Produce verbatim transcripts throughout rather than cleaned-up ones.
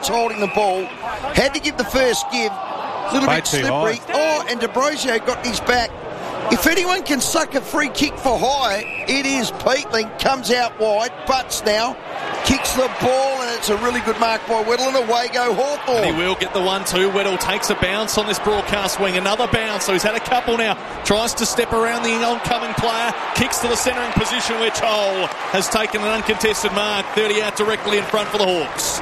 holding the ball. Had to give the first give. A little Way bit too slippery. high. Oh, and D'Ambrosio got his back. If anyone can suck a free kick for high, it is Peatling. Comes out wide, butts now, kicks the ball, and it's a really good mark by Weddle, and away go Hawthorn. And he will get the one two. Weddle takes a bounce on this broadcast wing. Another bounce, so he's had a couple now. Tries to step around the oncoming player. Kicks to the centering position where Chol has taken an uncontested mark. thirty out directly in front for the Hawks.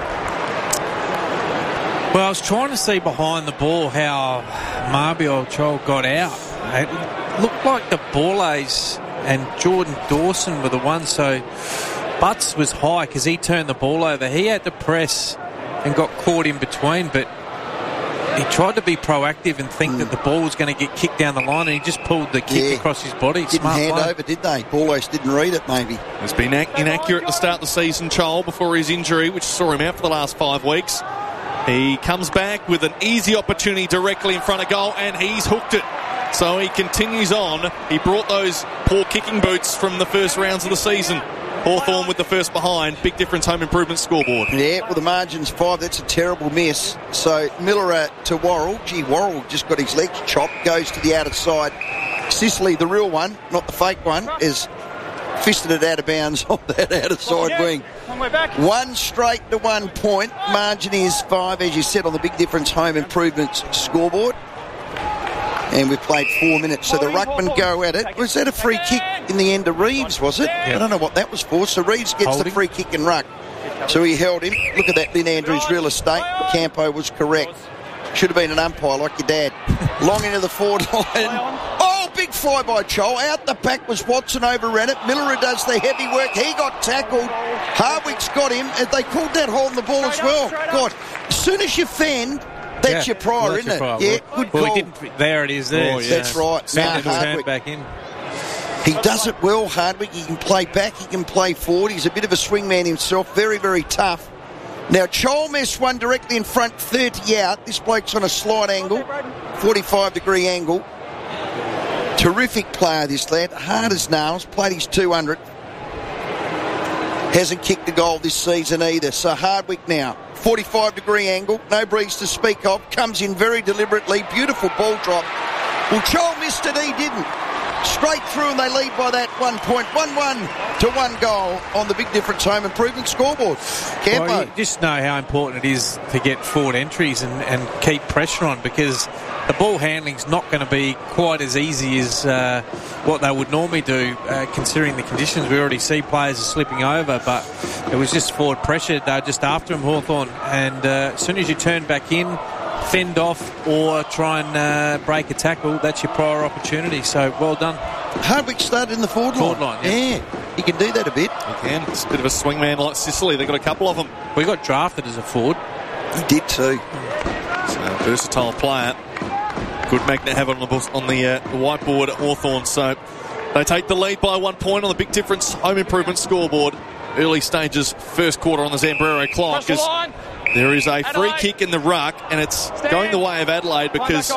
Well, I was trying to see behind the ball how Marbiol Chol got out. It looked like the Borlays and Jordan Dawson were the ones, so Butts was high because he turned the ball over. He had to press and got caught in between, but he tried to be proactive and think mm. that the ball was going to get kicked down the line, and he just pulled the kick yeah. across his body. Didn't Smart hand play. over, did they? Borlays didn't read it, maybe. Has been inaccurate to start the season, Chol, before his injury, which saw him out for the last five weeks. He comes back with an easy opportunity directly in front of goal, and he's hooked it. So he continues on. He brought those poor kicking boots from the first rounds of the season. Hawthorn with the first behind. Big difference, home improvement scoreboard. Yeah, well, the margin's five. That's a terrible miss. So Miller to Worrell. Gee, Worrell just got his legs chopped. Goes to the outer side. Sicily, the real one, not the fake one, is fisted it out of bounds on that outer side wing. One straight to one point. Margin is five, as you said, on the big difference home improvements scoreboard. And we've played four minutes. So the Ruckman go at it. Was that a free kick in the end to Reeves, was it? Yep. I don't know what that was for. So Reeves gets Holding. the free kick and ruck. So he held him. Look at that, Lynn Andrews real estate. Campo was correct. Should have been an umpire like your dad. Long into the forward line. Oh, big fly by Chol. Out the back was Watson, overran it. Miller does the heavy work. He got tackled. Hardwick's got him. And they called that hole in the ball as well. God, as soon as you fend, that's yeah, your prior, well, isn't it? Prior. Yeah, good well, call. He didn't, there it is there. Oh, yeah. That's right. Nah, Nah, Hardwick. back in. He does it well, Hardwick. He can play back. He can play forward. He's a bit of a swingman himself. Very, very tough. Now, Chol missed one directly in front, thirty out. This bloke's on a slight angle, forty-five degree angle. Terrific player, this lad. Hard as nails. Played his two hundred. Hasn't kicked a goal this season either. So Hardwick now, forty-five degree angle. No breeze to speak of. Comes in very deliberately. Beautiful ball drop. Well, Chol missed it. He didn't. Straight through, and they lead by that one point. one one to one goal on the big difference home improvement scoreboard. Campo. Well, you just know how important it is to get forward entries and, and keep pressure on, because the ball handling's not going to be quite as easy as uh, what they would normally do, uh, considering the conditions. We already see players are slipping over, but it was just forward pressure. They were just after him, Hawthorn. And uh, as soon as you turn back in, fend off or try and uh, break a tackle, that's your prior opportunity. So well done. Hardwick started in the forward line. Forward line, yeah. yeah. He can do that a bit. He can. It's a bit of a swingman like Sicily. They've got a couple of them. We got drafted as a forward. He did too. So a versatile player. Good magnet have on the, on the, uh, the whiteboard at Hawthorn. So they take the lead by one point on the big difference home improvement scoreboard. Early stages, first quarter on the Zambrero clock. There is a free kick in the ruck, and it's going the way of Adelaide because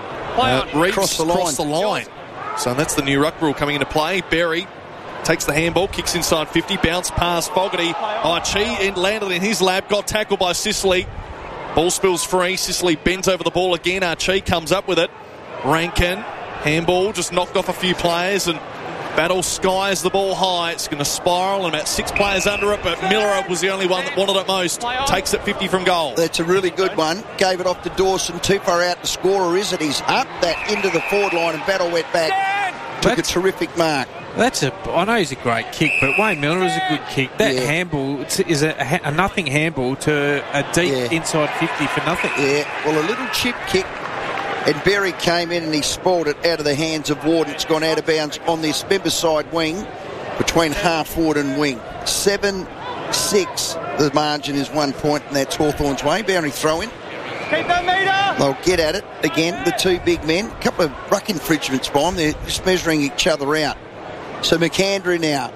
uh, Reeves crossed the, crossed the line. So that's the new ruck rule coming into play. Berry takes the handball, kicks inside fifty, bounce past Fogarty. Archie landed in his lap, got tackled by Sicily. Ball spills free. Sicily bends over the ball again. Archie comes up with it. Rankin, handball, just knocked off a few players, and Battle skies the ball high. It's going to spiral, and about six players under it, but Miller was the only one that wanted it most. Takes it fifty from goal. That's a really good one. Gave it off to Dawson. Too far out to score, or is it? He's up that into the forward line, and Battle went back. Took That's, a terrific mark. That's a. I know he's a great kick, but Wayne Miller is a good kick. That yeah. handball is a, a nothing handball to a deep yeah. inside fifty for nothing. Yeah, well, a little chip kick. And Berry came in and he spoiled it out of the hands of Ward. It's gone out of bounds on this member side wing between half forward and wing. seven six. The margin is one point, and that's Hawthorn's way. Boundary throw in. Keep that meter. They'll get at it again, the two big men. A couple of ruck infringements by them. They're just measuring each other out. So McAndrew now.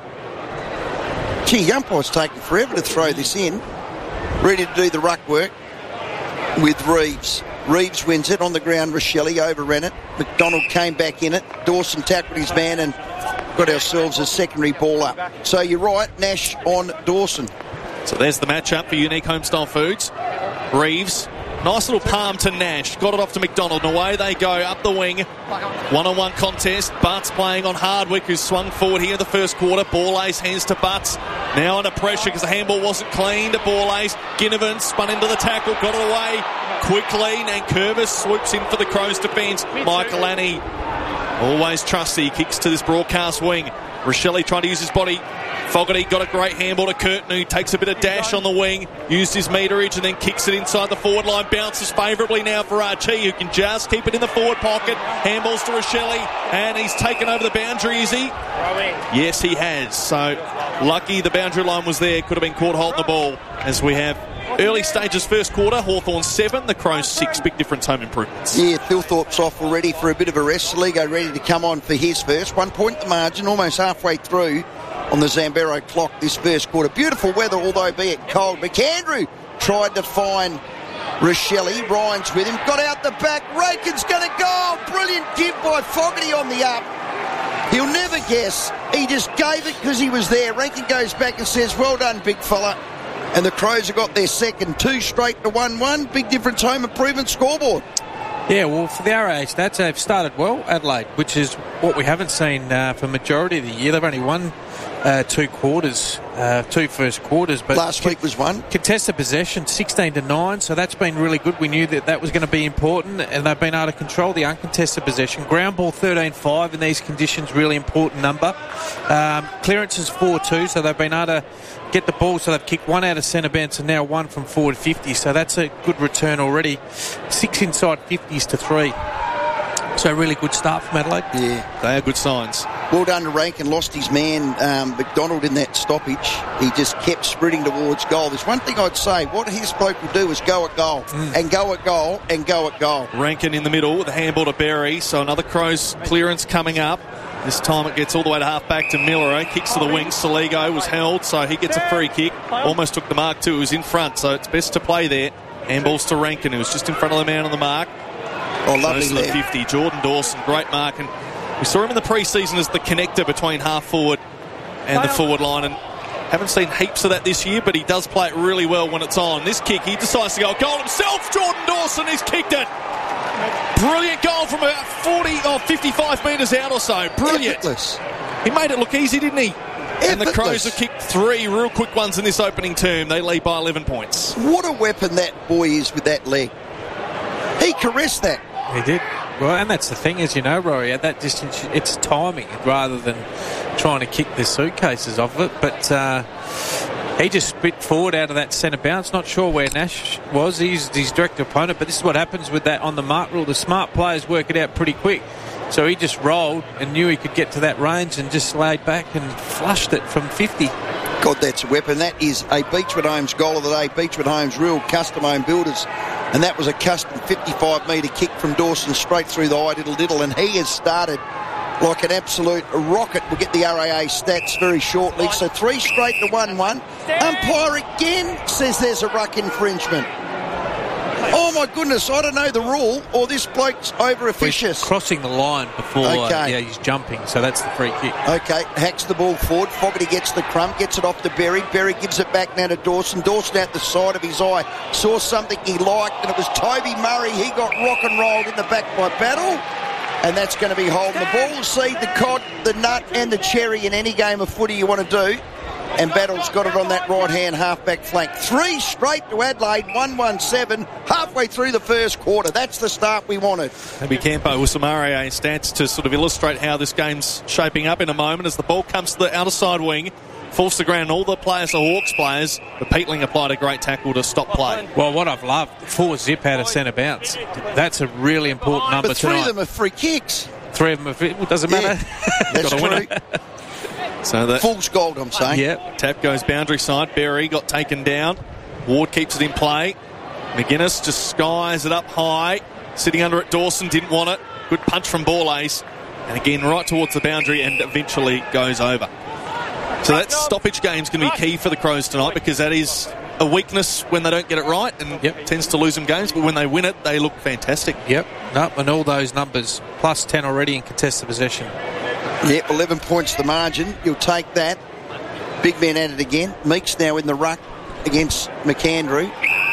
Gee, the umpire's taking forever to throw this in. Ready to do the ruck work with Reeves. Reeves wins it on the ground. Rochelle overran it. McDonald came back in it. Dawson tackled his man and got ourselves a secondary ball up. So you're right, Nash on Dawson. So there's the matchup for Unique Homestyle Foods. Reeves, nice little palm to Nash. Got it off to McDonald. And away they go up the wing. One-on-one contest. Butts playing on Hardwick, who's swung forward here in the first quarter. Ball ace, hands to Butts. Now under pressure because the handball wasn't clean to ball ace. Ginnivan spun into the tackle, got it away quickly. And Curvis swoops in for the Crows defence. Michael Annie, always trusty, kicks to this broadcast wing. Rochelle trying to use his body. Fogarty got a great handball to Curtin, who takes a bit of dash on the wing, used his meterage and then kicks it inside the forward line. Bounces favourably now for Archie, who can just keep it in the forward pocket. Handballs to Rochelle, and he's taken over the boundary, is he? Yes, he has. So lucky the boundary line was there. Could have been caught holding the ball. As we have early stages first quarter, Hawthorn seven, the Crows six. Big difference, home improvements. Yeah, Thilthorpe's off already for a bit of a rest. Saligo ready to come on for his first. One point the margin, almost halfway through on the Zambero clock this first quarter. Beautiful weather, although be it cold. McAndrew tried to find Rochelle. Ryan's with him. Got out the back. Rakin's going to go. Brilliant give by Fogarty on the up. He'll never guess. He just gave it because he was there. Rankin goes back and says, well done, big fella. And the Crows have got their second, two straight to one one. Big difference, home improvement scoreboard. Yeah, well, for the R A H stats, they've started well, Adelaide, which is what we haven't seen uh, for majority of the year. They've only won uh, two quarters, uh, two first quarters. But last week was one. Contested possession, sixteen to nine, so that's been really good. We knew that that was going to be important, and they've been able to control the uncontested possession. Ground ball thirteen five in these conditions, really important number. Um, clearances four two, so they've been able to get the ball, so they've kicked one out of centre bench and now one from forward fifty, so that's a good return already. Six inside fifties to three. So a really good start from Adelaide. Yeah, they are good signs. Well done to Rankin. Lost his man um, McDonald in that stoppage. He just kept sprinting towards goal. There's one thing I'd say, what his bloke will do is go at goal mm. and go at goal and go at goal. Rankin in the middle with the handball to Berry, so another Crows clearance coming up. This time it gets all the way to half back to Miller. Kicks to the wing. Saligo was held, so he gets a free kick. Almost took the mark too. He was in front, so it's best to play there. Handballs to Rankin, who was just in front of the man on the mark. Oh, lovely the fifty. Jordan Dawson, great mark. And we saw him in the pre-season as the connector between half forward and the forward line. And haven't seen heaps of that this year, but he does play it really well when it's on. This kick, he decides to go goal himself. Jordan Dawson, he's kicked it. Brilliant goal from about forty or fifty-five metres out or so. Brilliant. Effortless. He made it look easy, didn't he? Effortless. And the Crows have kicked three real quick ones in this opening term. They lead by eleven points. What a weapon that boy is with that leg. He caressed that. He did. Well, and that's the thing, as you know, Rory, at that distance, it's timing rather than trying to kick the suitcases off it. But uh, he just spit forward out of that centre bounce. Not sure where Nash was. He's his direct opponent. But this is what happens with that on the mark rule. The smart players work it out pretty quick. So he just rolled and knew he could get to that range and just laid back and flushed it from fifty. God, that's a weapon. That is a Beechwood Homes goal of the day. Beechwood Homes, real custom home builders. And that was a custom fifty-five metre kick from Dawson straight through the eye, diddle diddle. And he has started like an absolute rocket. We'll get the R A A stats very shortly. So three straight to one one. Umpire again says there's a ruck infringement. Oh my goodness, I don't know the rule, or this bloke's over officious. Crossing the line before okay. uh, yeah, he's jumping, so that's the free kick. Okay, hacks the ball forward. Fogarty gets the crumb, gets it off to Berry. Berry gives it back now to Dawson. Dawson out the side of his eye saw something he liked, and it was Toby Murray. He got rock and rolled in the back by Battle, and that's going to be holding the ball. Seed, the cod, the nut, and the cherry in any game of footy you want to do. And Battle's got it on that right-hand half-back flank. Three straight to Adelaide, one one seven, halfway through the first quarter. That's the start we wanted. Maybe Campo with some R A A stats to sort of illustrate how this game's shaping up in a moment as the ball comes to the outer side wing, falls to ground. All the players are Hawks players, but Peatling applied a great tackle to stop play. Well, what I've loved, four zip out of centre bounce. That's a really important number But three tonight. of them are free kicks. Three of them are, well, doesn't matter. Yeah, that's true. So that Fool's gold, I'm saying. Yep. Tap goes boundary side. Berry got taken down. Ward keeps it in play. McGuinness just skies it up high. Sitting under it, Dawson didn't want it. Good punch from Ball Ace. And again, right towards the boundary and eventually goes over. So that stoppage game's going to be key for the Crows tonight because that is a weakness when they don't get it right and yep. tends to lose them games. But when they win it, they look fantastic. Yep. No, and all those numbers. Plus ten already in contested possession. Yep, eleven points the margin. You'll take that. Big man at it again. Meeks now in the ruck against McAndrew.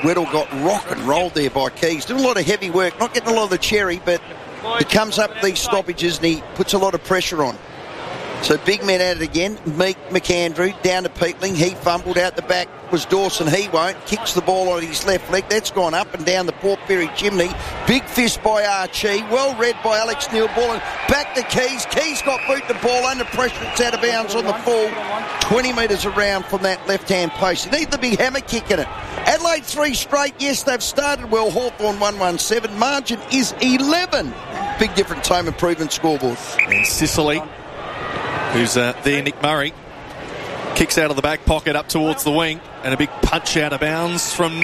Weddle got rock and rolled there by Keys. Doing a lot of heavy work, not getting a lot of the cherry, but he comes up with these stoppages and he puts a lot of pressure on. So big men at it again. Meek McAndrew down to Peatling. He fumbled out the back. Was Dawson. He won't. Kicks the ball on his left leg. That's gone up and down the Port Perry chimney. Big fist by Archie. Well read by Alex Neil-Bullen. Back to Keys. Keys got boot the ball under pressure. It's out of bounds on the full. twenty metres around from that left-hand post. You need the big hammer kick in it. Adelaide three straight. Yes, they've started well. Hawthorn one one seven. Margin is eleven. Big difference home improvement scoreboard. And Sicily, who's uh, there, Nick Murray, kicks out of the back pocket up towards the wing, and a big punch out of bounds from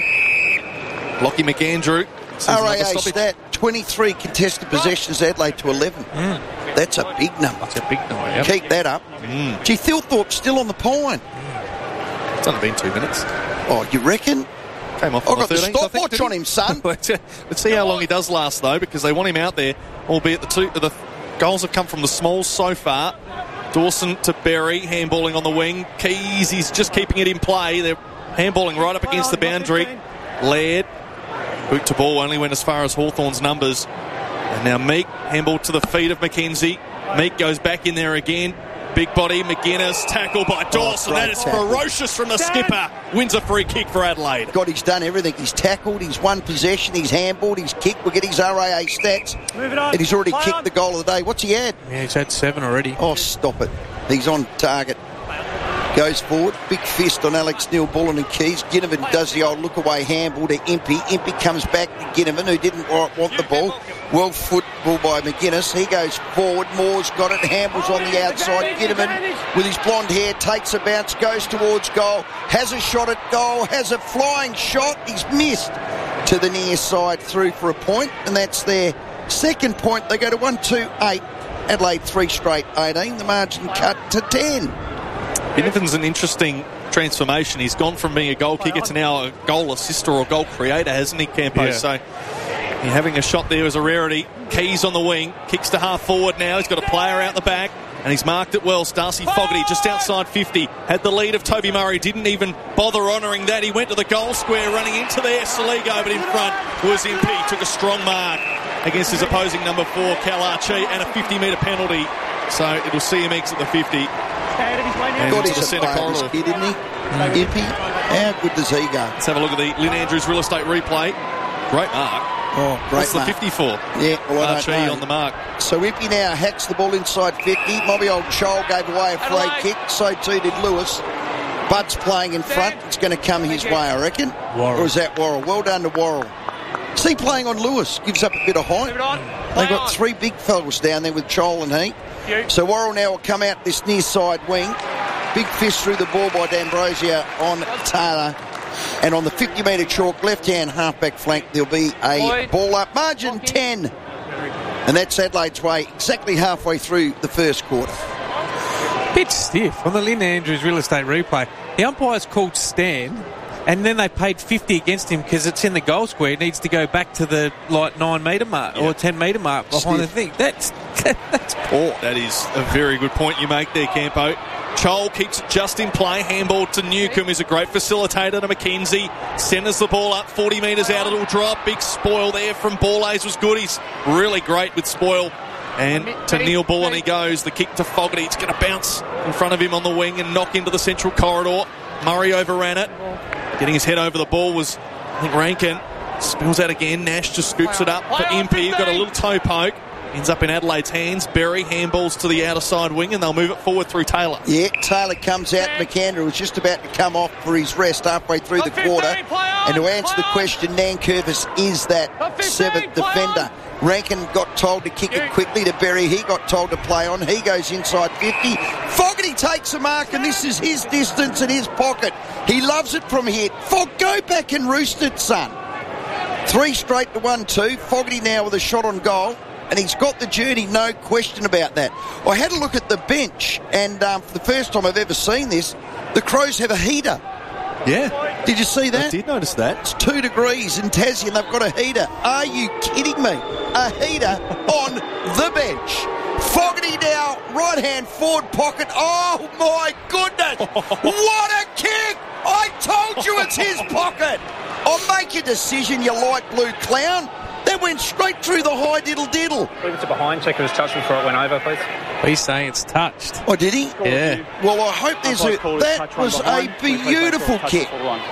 Lockie McAndrew. R A A stat, twenty-three contested possessions, Adelaide to eleven. Mm. That's a big number. That's a big number, yep. Keep that up. Mm. Gee, Thilthorpe's still on the pine. Mm. It's only been two minutes. Oh, you reckon? Came off I've on got the the thirteenth, stopwatch on him, son. Let's see how long he does last, though, because they want him out there, albeit the two the goals have come from the smalls so far. Dawson to Berry, handballing on the wing. Keys, he's just keeping it in play. They're handballing right up against the boundary. Laird, boot to ball, only went as far as Hawthorn's numbers. And now Meek, handball to the feet of McKenzie. Meek goes back in there again. Big body, McGuinness, tackle by Dawson. Oh, that is tackle. Ferocious from the skipper. Wins a free kick for Adelaide. God, he's done everything. He's tackled, he's won possession, he's handballed, he's kicked. We'll get his R A A stats. Move it on. And he's already Play kicked on. the goal of the day. What's he had? Yeah, he's had seven already. Oh, stop it. He's on target. Goes forward. Big fist on Alex Neil-Bullen and Keys. Ginnivan does the old look-away handball to Impey. Impey comes back to Ginnivan, who didn't want the ball. Well football by McGuinness. He goes forward. Moore's got it. Handballs on the outside. Ginnivan, with his blonde hair, takes a bounce, goes towards goal. Has a shot at goal. Has a flying shot. He's missed to the near side, through for a point. And that's their second point. They go to one two eight. Adelaide three straight eighteen. The margin cut to ten. Ginnivan's an interesting transformation. He's gone from being a goal kicker to now a goal assister or goal creator, hasn't he, Campo? Yeah. So you're having a shot there is a rarity. Keys on the wing, kicks to half forward now. He's got a player out the back, and he's marked it well. Darcy Fogarty just outside fifty. Had the lead of Toby Murray, didn't even bother honouring that. He went to the goal square, running into there. Saligo, but in front was Impey. Took a strong mark against his opposing number four, Cal Archie, and a fifty metre penalty. So it'll see him exit the fifty. And God, into the he's a centre player, corridor. this kid, isn't he? Mm. Impey, how good does he go? Let's have a look at the Lynn Andrews real estate replay. Great mark. Oh, great What's mark. the fifty for? Yeah, well, I Archie don't know. on the mark. So Impey now hacks the ball inside fifty. Mobby Old Chol gave away a free kick. So too did Lewis. Bud's playing in front. It's going to come his way, I reckon. Worrell. Or is that Worrell? Well done to Worrell. See, playing on Lewis gives up a bit of height. They've got three big fellas down there with Chol and he. So Worrell now will come out this near side wing. Big fist through the ball by D'Ambrosio on Taylor. And on the fifty metre chalk, left-hand halfback flank, there'll be a ball up. Margin ten. And that's Adelaide's way, exactly halfway through the first quarter. Bit stiff on the Lynn Andrews real estate replay. The umpire's called stand, and then they paid fifty against him because it's in the goal square. It needs to go back to the like nine metre mark Yeah. or ten metre mark behind Stiff. the thing. That's that, that's poor. That is a very good point you make there, Campo. Chol keeps it just in play. Handball to Newcomb, who's a great facilitator to McKenzie. Centres the ball up forty metres out. It'll drop. Big spoil there from Borlase was good. He's really great with spoil. And to Neil-Bullen he goes. The kick to Fogarty. It's going to bounce in front of him on the wing and knock into the central corridor. Murray overran it. Getting his head over the ball was, I think, Rankin. Spills out again. Nash just scoops it up for Impey. You've got a little toe poke. Ends up in Adelaide's hands. Berry handballs to the outer side wing and they'll move it forward through Taylor. Yeah, Taylor comes out. McAndrew was just about to come off for his rest halfway through the quarter. And to answer the question, Nankervis is that seventh defender. Rankin got told to kick it quickly to Berry. He got told to play on. He goes inside fifty. Fogarty takes a mark, and this is his distance and his pocket. He loves it from here. Fog, go back and roost it, son. Three straight to one two. Fogarty now with a shot on goal. And he's got the journey, no question about that. I had a look at the bench, and um, for the first time I've ever seen this, the Crows have a heater. Yeah. Did you see that? I did notice that. It's two degrees in Tassie and they've got a heater. Are you kidding me? A heater on the bench. Fogarty now, right-hand forward pocket. Oh, my goodness. What a kick. I told you it's his pocket. Oh, make a decision, you light blue clown. That went straight through the high diddle diddle. Move it to behind, check it was touched before it went over, please. He's saying it's touched. Oh, did he? Yeah. Well, I hope there's a... That was a beautiful kick.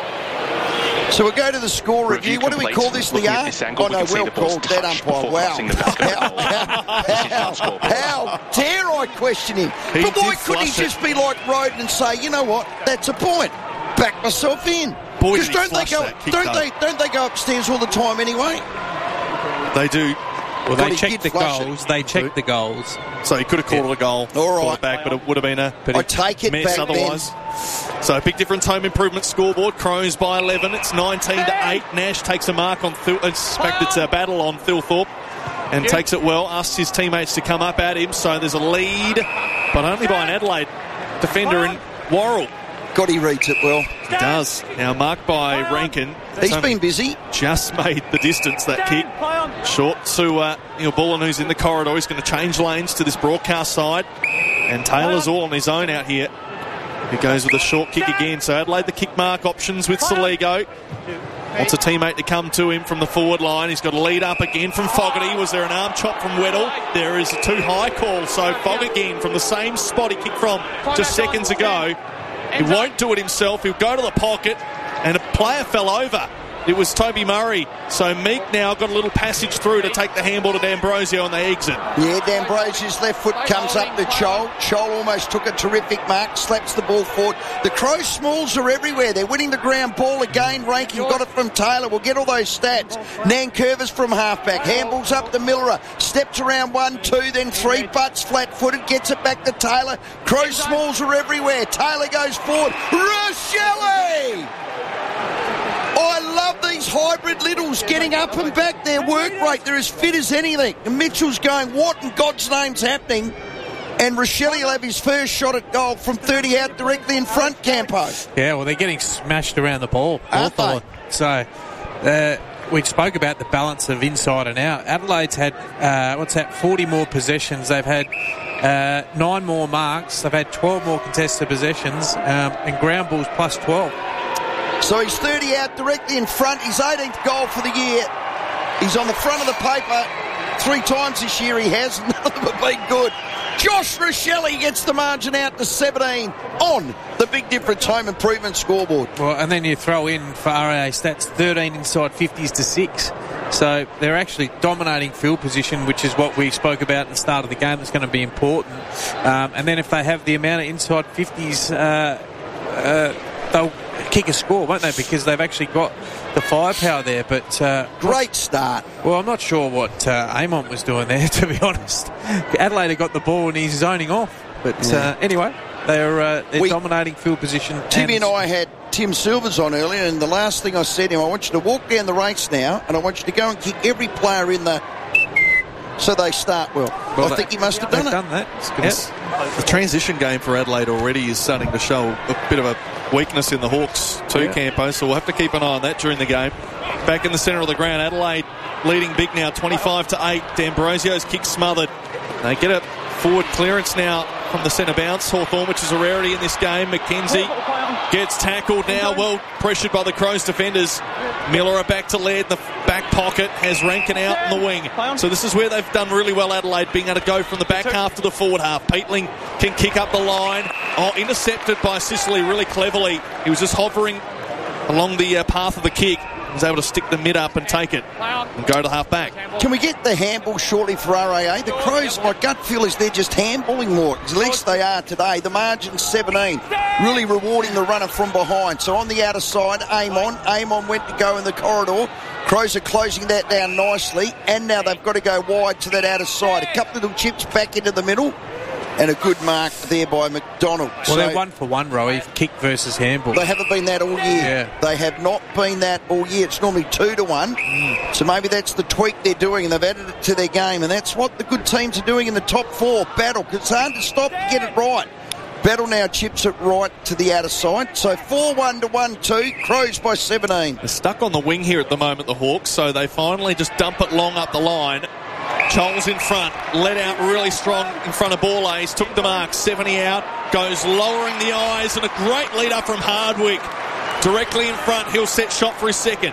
So we'll go to the score review. review what do we call this, the R? Oh, no, well called, that umpire. Wow. How, how, how dare I question him? He but why did couldn't he flush just be like Roden and say, you know what, that's a point. Back myself in. Boy, Because don't they go don't they don't they go upstairs all the time anyway? They do. Well, But they he checked did the flush goals. it. They checked the goals. So he could have called Yeah. it a goal. All right. Called it back, but it would have been a I take it mess back otherwise. So a big difference home improvement scoreboard. Crows by eleven. It's nineteen to eight. Nash takes a mark on Thil- in fact, it's a battle on Thilthorpe and yeah. takes it well. Asks his teammates to come up at him. So there's a lead, but only by an Adelaide defender in Worrell. God, he reads it well. He does. Now marked by Rankin. He's been busy. Just made the distance, that kick. Short to uh, Neil Bullen, who's in the corridor. He's going to change lanes to this broadcast side. And Taylor's all on his own out here. He goes with a short kick again. So Adelaide the kick mark options with Saligo. Wants a teammate to come to him from the forward line. He's got a lead up again from Fogarty. Was there an arm chop from Weddle? There is a too high call. So Fogg again from the same spot he kicked from just seconds ago. He won't do it himself. He'll go to the pocket, and a player fell over. It was Toby Murray. So Meek now got a little passage through to take the handball to D'Ambrosio, and they exit. Yeah, D'Ambrosio's left foot comes up to Chol. Chol almost took a terrific mark, slaps the ball forward. The Crow Smalls are everywhere. They're winning the ground ball again. Rankin got it from Taylor. We'll get all those stats. Nankervis from halfback. Handballs up to Millerer. Steps around one, two, then three. Butts flat-footed. Gets it back to Taylor. Crow Smalls are everywhere. Taylor goes forward. Rochelle! I love these hybrid littles getting up and back. Their work rate, they're as fit as anything. And Mitchell's going, what in God's name's happening? And Rochelle will have his first shot at goal from thirty out directly in front, Campo. Yeah, well, they're getting smashed around the ball. Aren't Hawthorn. So, uh, we spoke about the balance of inside and out. Adelaide's had, uh, what's that, forty more possessions. They've had uh, nine more marks. They've had twelve more contested possessions. Um, and ground balls plus twelve. So he's thirty out directly in front. His eighteenth goal for the year. He's on the front of the paper three times this year he has. None of them have been good. Josh Rochelle gets the margin out to seventeen on the Big Difference Home Improvement scoreboard. Well, and then you throw in for R A A stats thirteen inside fifties to six. So they're actually dominating field position, which is what we spoke about at the start of the game. That's going to be important. Um, and then if they have the amount of inside fifties, uh, uh, they'll kick a score, won't they? Because they've actually got the firepower there. But uh, great start. Well, I'm not sure what uh, Amon was doing there, to be honest. Adelaide got the ball and he's zoning off. But yeah. uh, anyway, they're uh, they're we, dominating field position. Timmy and, and I had Tim Silvers on earlier, and the last thing I said to him, I want you to walk down the race now, and I want you to go and kick every player in the. So they start well. well I think he must have done it. Done that. Yep. The transition game for Adelaide already is starting to show a bit of a weakness in the Hawks too, yeah. Campo, so we'll have to keep an eye on that during the game. Back in the centre of the ground, Adelaide leading big now, twenty-five to eight. D'Ambrosio's kick smothered. They get a forward clearance now from the centre bounce. Hawthorn, which is a rarity in this game. McKenzie gets tackled now, well pressured by the Crows defenders. Miller back to Laird in the back pocket, has Rankin out in the wing. So this is where they've done really well, Adelaide, being able to go from the back half to the forward half. Peatling can kick up the line. Oh, intercepted by Sicily really cleverly. He was just hovering along the uh, path of the kick. He was able to stick the mid up and take it and go to half back. Can we get the handball shortly for R A A? The Crows, my gut feel is they're just handballing more. At least they are today. The margin's seventeen. Really rewarding the runner from behind. So on the outer side, Amon. Amon went to go in the corridor. Crows are closing that down nicely. And now they've got to go wide to that outer side. A couple of little chips back into the middle. And a good mark there by McDonald. Well, so they're one for one, Rowie, kick versus handball. They haven't been that all year. Yeah. They have not been that all year. It's normally two to one. Mm. So maybe that's the tweak they're doing, and they've added it to their game. And that's what the good teams are doing in the top four. Battle, because it's hard to stop to get it right. Battle now chips it right to the outer side. So four one to one two. Crows by seventeen. They're stuck on the wing here at the moment, the Hawks. So they finally just dump it long up the line. Charles in front, let out really strong in front of ball A's, took the mark, seventy out, goes lowering the eyes, and a great lead up from Hardwick. directly in front. He'll set shot for his second.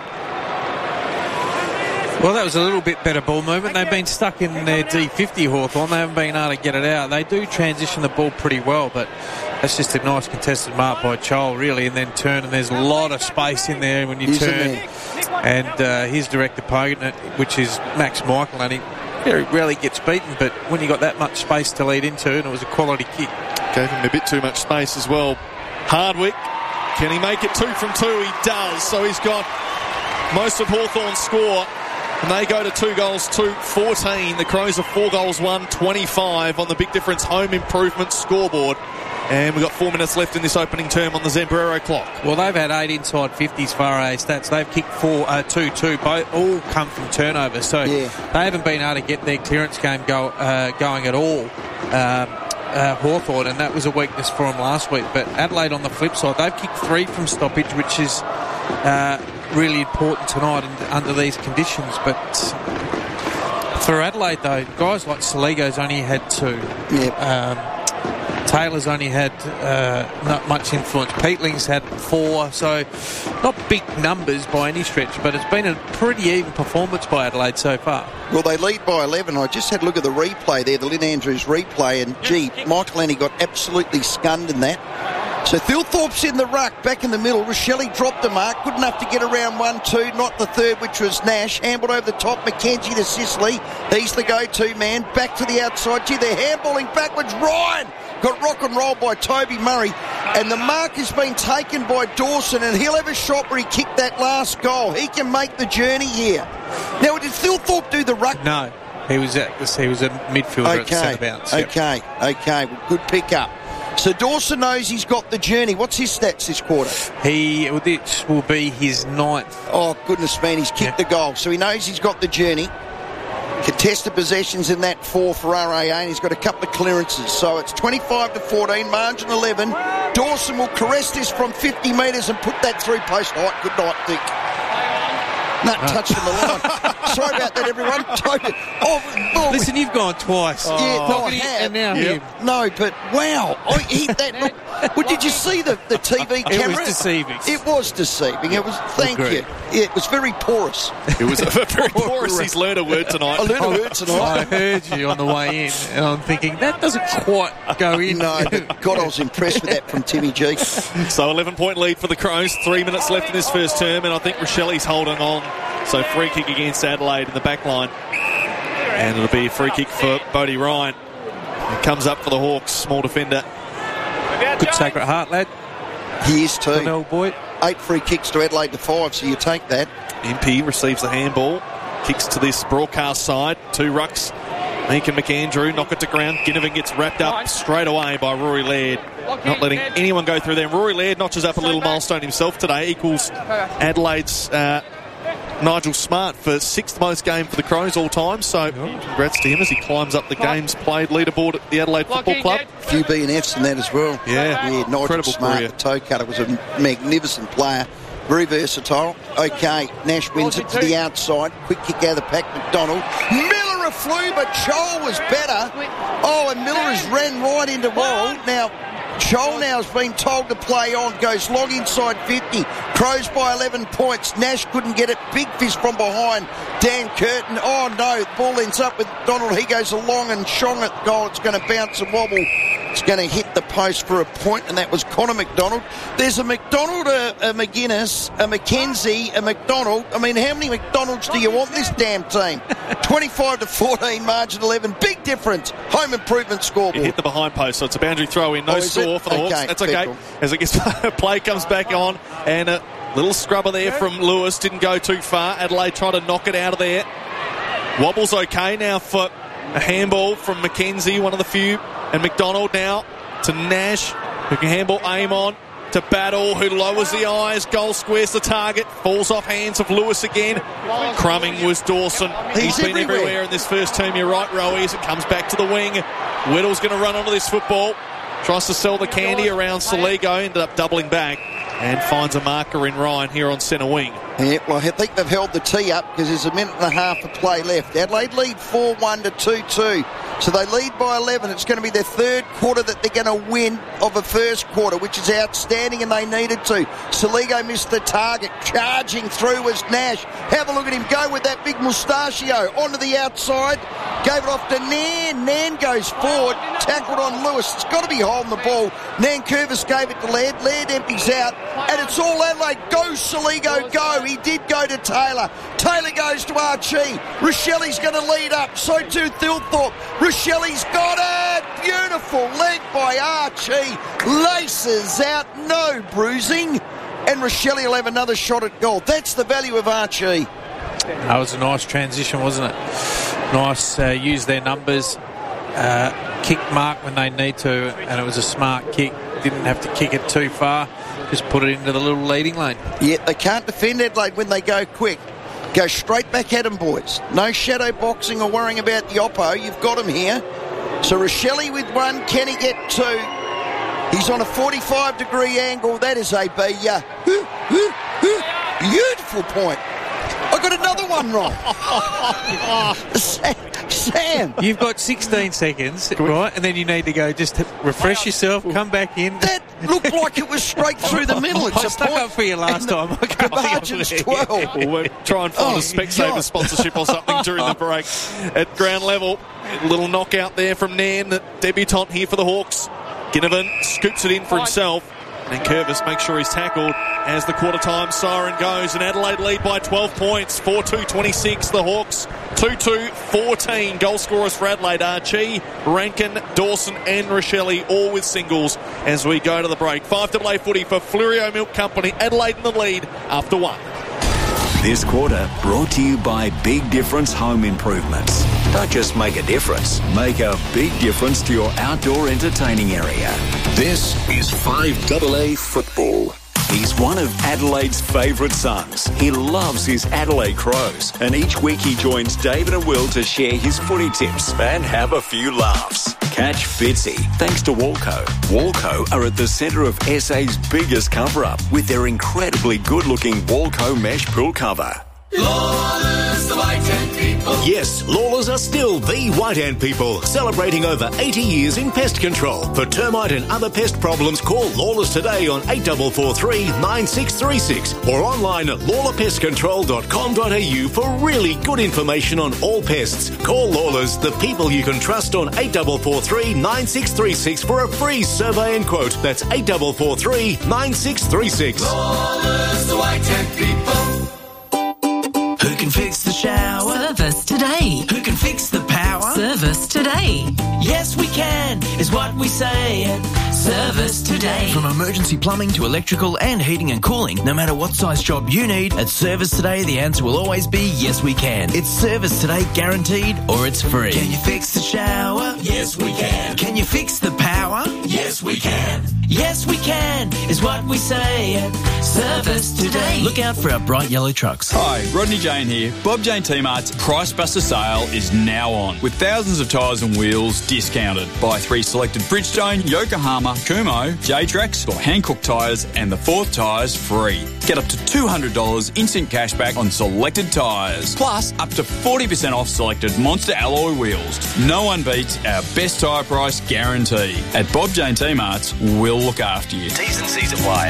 Well, that was a little bit better ball movement. They've been stuck in their D fifty, Hawthorn. They haven't been able to get it out. They do transition the ball pretty well, but that's just a nice contested mark by Chol, really, and then turn, and there's a lot of space in there when you Isn't turn. there? And uh, his direct opponent, which is Max Michael, and he very rarely gets beaten, but when you got that much space to lead into, and it was a quality kick. Gave him a bit too much space as well. Hardwick, can he make it two from two? He does. So he's got most of Hawthorn's score. And they go to two goals to fourteen. The Crows are four goals, one twenty-five on the Big Difference home improvement scoreboard. And we've got four minutes left in this opening term on the Zambrero clock. Well, they've had eight inside fifties for our stats. They've kicked four, uh, two, two. Both all come from turnovers. So Yeah. they haven't been able to get their clearance game go, uh, going at all. Um, uh, Hawthorn, and that was a weakness for them last week. But Adelaide, on the flip side, they've kicked three from stoppage, which is uh, really important tonight and under these conditions. But for Adelaide, though, guys like Saligo's only had two. Yep. Um, Taylor's only had uh, not much influence. Peatling's had four, so not big numbers by any stretch, but it's been a pretty even performance by Adelaide so far. Well, they lead by eleven. I just had a look at the replay there, the Lynn Andrews replay, and gee, Michael Annie got absolutely scunned in that. So Thilthorpe's in the ruck, back in the middle. Rochelle dropped the mark, good enough to get around one two, not the third, which was Nash. Handballed over the top, McKenzie to Sicily. He's the go-to man. Back to the outside. Gee, they're handballing backwards. Ryan got rock and roll by Toby Murray. And the mark has been taken by Dawson, and he'll have a shot where he kicked that last goal. He can make the journey here. Now, did Thilthorpe do the ruck? No, he was at this. He was a midfielder at the Okay, centre bounce. Yep. okay, okay. Well, good pick up. So Dawson knows he's got the journey. What's his stats this quarter? He this will be his ninth. Oh, goodness, man, he's kicked Yeah. the goal. So he knows he's got the journey. Contested possessions in that four for R A A, and he's got a couple of clearances. So it's twenty-five to fourteen, margin eleven. Dawson will caress this from fifty metres and put that through post height. Good night, Dick. No, touched him a line. Sorry about that, everyone. Oh, oh, Listen, you've gone twice. Yeah, no, I Talking have. and now Yep. him. No, but wow, I hit that. Look, well, did you see the, the T V camera? was deceiving. It was deceiving. It was. Thank Agreed. you. Yeah, it was very porous. It was a very porous. He's learned a word tonight. I learned a word I tonight. heard you on the way in, and I'm thinking that doesn't quite go in. No, but God, I was impressed with that from Timmy G. So eleven-point lead for the Crows. Three minutes left in this first term, and I think Rochelle's holding on. So free kick against Adelaide in the back line. And it'll be a free kick for Bodie Ryan. He comes up for the Hawks, small defender. Good Sacred Heart, lad. He is too. Donnell Boyd. Eight free kicks to Adelaide to five, so you take that. M P receives the handball. Kicks to this broadcast side. Two rucks. Meek and McAndrew knock it to ground. Ginnivan gets wrapped up straight away by Rory Laird. Not letting anyone go through there. Rory Laird notches up a little milestone himself today. Equals Adelaide's uh, Nigel Smart for sixth most game for the Crows all time. So congrats to him as he climbs up the games played leaderboard at the Adelaide Football Club. A few B and Fs in that as well. Yeah, Yeah, Nigel incredible Smart, career. the toe cutter, was a magnificent player. Very versatile. Okay, Nash wins it to the outside. Quick kick out of the pack, McDonald. Miller flew, but Chol was better. Oh, and Miller has ran right into Worrell. Now, Chol now has been told to play on. Goes long inside fifty. Crows by eleven points. Nash couldn't get it. Big fist from behind. Dan Curtin. Oh, no. The ball ends up with Donald. He goes along and shong it. Goal. It's going to bounce and wobble. It's going to hit the post for a point, and that was Connor McDonald. There's a McDonald, a, a McGuinness, a McKenzie, a McDonald. I mean, how many McDonalds do you want in this damn team? twenty-five to fourteen, margin eleven. Big difference. Home improvement It scoreboard. hit the behind post, so it's a boundary throw in. No Oh, is score it? for the Hawks. Okay, That's okay. cool. As it gets play comes back on, and a little scrubber there from Lewis. Didn't go too far. Adelaide trying to knock it out of there. Wobble's okay now for a handball from McKenzie, one of the few. And McDonald now to Nash, who can handball aim on. To Battle, who lowers the eyes. Goal squares the target. Falls off hands of Lewis again. Crumbing was Dawson. He's He's been everywhere. everywhere in this first term. You're right, Rowie, as it comes back to the wing. Whittle's going to run onto this football. Tries to sell the candy around Saligo. Ended up doubling back. And finds a marker in Ryan here on centre wing. Yeah, well, I think they've held the tee up because there's a minute and a half of play left. Adelaide lead four one to two two. So they lead by eleven. It's going to be their third quarter that they're going to win of a first quarter, which is outstanding, and they needed to. Soligo missed the target. Charging through was Nash. Have a look at him go with that big mustachio. Onto the outside. Gave it off to Nan. Nan goes forward. Tackled on Lewis. It's got to be holding the ball. Nankervis gave it to Laird. Laird empties out. And it's all Adelaide. Go, Soligo, go. He did go to Taylor. Taylor goes to Archie. Rochelli's going to lead up. So too Thilthorpe. Rochelli's got it. Beautiful. Led by Archie. Laces out. No bruising. And Rochelle will have another shot at goal. That's the value of Archie. That was a nice transition, wasn't it? Nice, uh, use their numbers. Uh, kick mark when they need to, and it was a smart kick. Didn't have to kick it too far. Just put it into the little leading lane. Yeah, they can't defend Adelaide when they go quick. Go straight back at them, boys. No shadow boxing or worrying about the oppo. You've got him here. So Rochelle with one. Can he get two? He's on a forty-five degree angle. That is a B. Uh, beautiful point. I got another one wrong. Sam, Sam. You've got sixteen seconds, right? And then you need to go just to refresh yourself, come back in. That looked like it was straight through the middle. It's I a stuck point. up for you last time. I The can't margin's think of it. twelve. Well, we'll try and find Oh, a Specsavers God. sponsorship or something during the break at ground level. A little knockout there from Nan, the debutant here for the Hawks. Ginnivan scoops it in for himself. And Curvis makes sure he's tackled as the quarter time siren goes. And Adelaide lead by twelve points. four two twenty-six. The Hawks two two fourteen. Goal scorers for Adelaide. Archie, Rankin, Dawson and Rochelle all with singles as we go to the break. Five to play footy for Flurio Milk Company. Adelaide in the lead after one. This quarter brought to you by Big Difference Home Improvements. Don't just make a difference, make a big difference to your outdoor entertaining area. This is five A A football. He's one of Adelaide's favourite sons. He loves his Adelaide Crows, and each week he joins David and Will to share his footy tips and have a few laughs. Catch Fitzy, thanks to Walco. Walco are at the centre of S A's biggest cover-up with their incredibly good-looking Walco mesh pool cover. Lawlers, the White Ant People. Yes, Lawlers are still the White Ant People, celebrating over eighty years in pest control. For termite and other pest problems, call Lawlers today on eight four four three, nine six three six or online at lawler pest control dot com dot a u for really good information on all pests. Call Lawlers, the people you can trust, on eight four four three, nine six three six for a free survey and quote. That's eight four four three, nine six three six. Lawlers, the White Ant People. Who can fix the shower? Service today. Who can fix the power? Service today. Yes, we can, is what we say. Service today. From emergency plumbing to electrical and heating and cooling, no matter what size job you need, at Service Today, the answer will always be yes, we can. It's Service Today guaranteed, or it's free. Can you fix the shower? Yes, we can. Can you fix the power? Yes, we can. Yes, we can, is what we say. Service today. Look out for our bright yellow trucks. Hi, Rodney Jane here. Bob Jane T-Mart's Price Buster sale is now on, with thousands of tyres and wheels discounted. Buy three selected Bridgestone, Yokohama, Kumho, J-Trax or Hankook tyres and the fourth tyres free. Get up to two hundred dollars instant cash back on selected tyres. Plus, up to forty percent off selected Monster alloy wheels. No one beats our best tyre price guarantee. At Bob Jane T-Mart's, we'll look after you. T's and C's apply.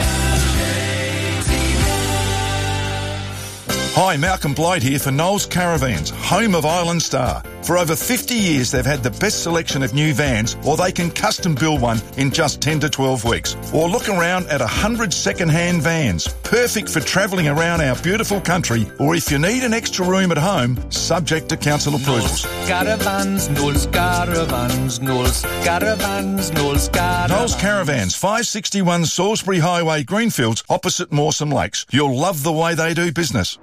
Hi, Malcolm Blight here for Knowles Caravans, home of Island Star. For over fifty years, they've had the best selection of new vans, or they can custom build one in just ten to twelve weeks. Or look around at one hundred second-hand vans, perfect for travelling around our beautiful country, or if you need an extra room at home, subject to council approvals. Caravans, Knowles Caravans, Knowles Caravans, Knowles Caravans. Knowles Caravans, five sixty-one Salisbury Highway, Greenfields, opposite Mawson Lakes. You'll love the way they do business.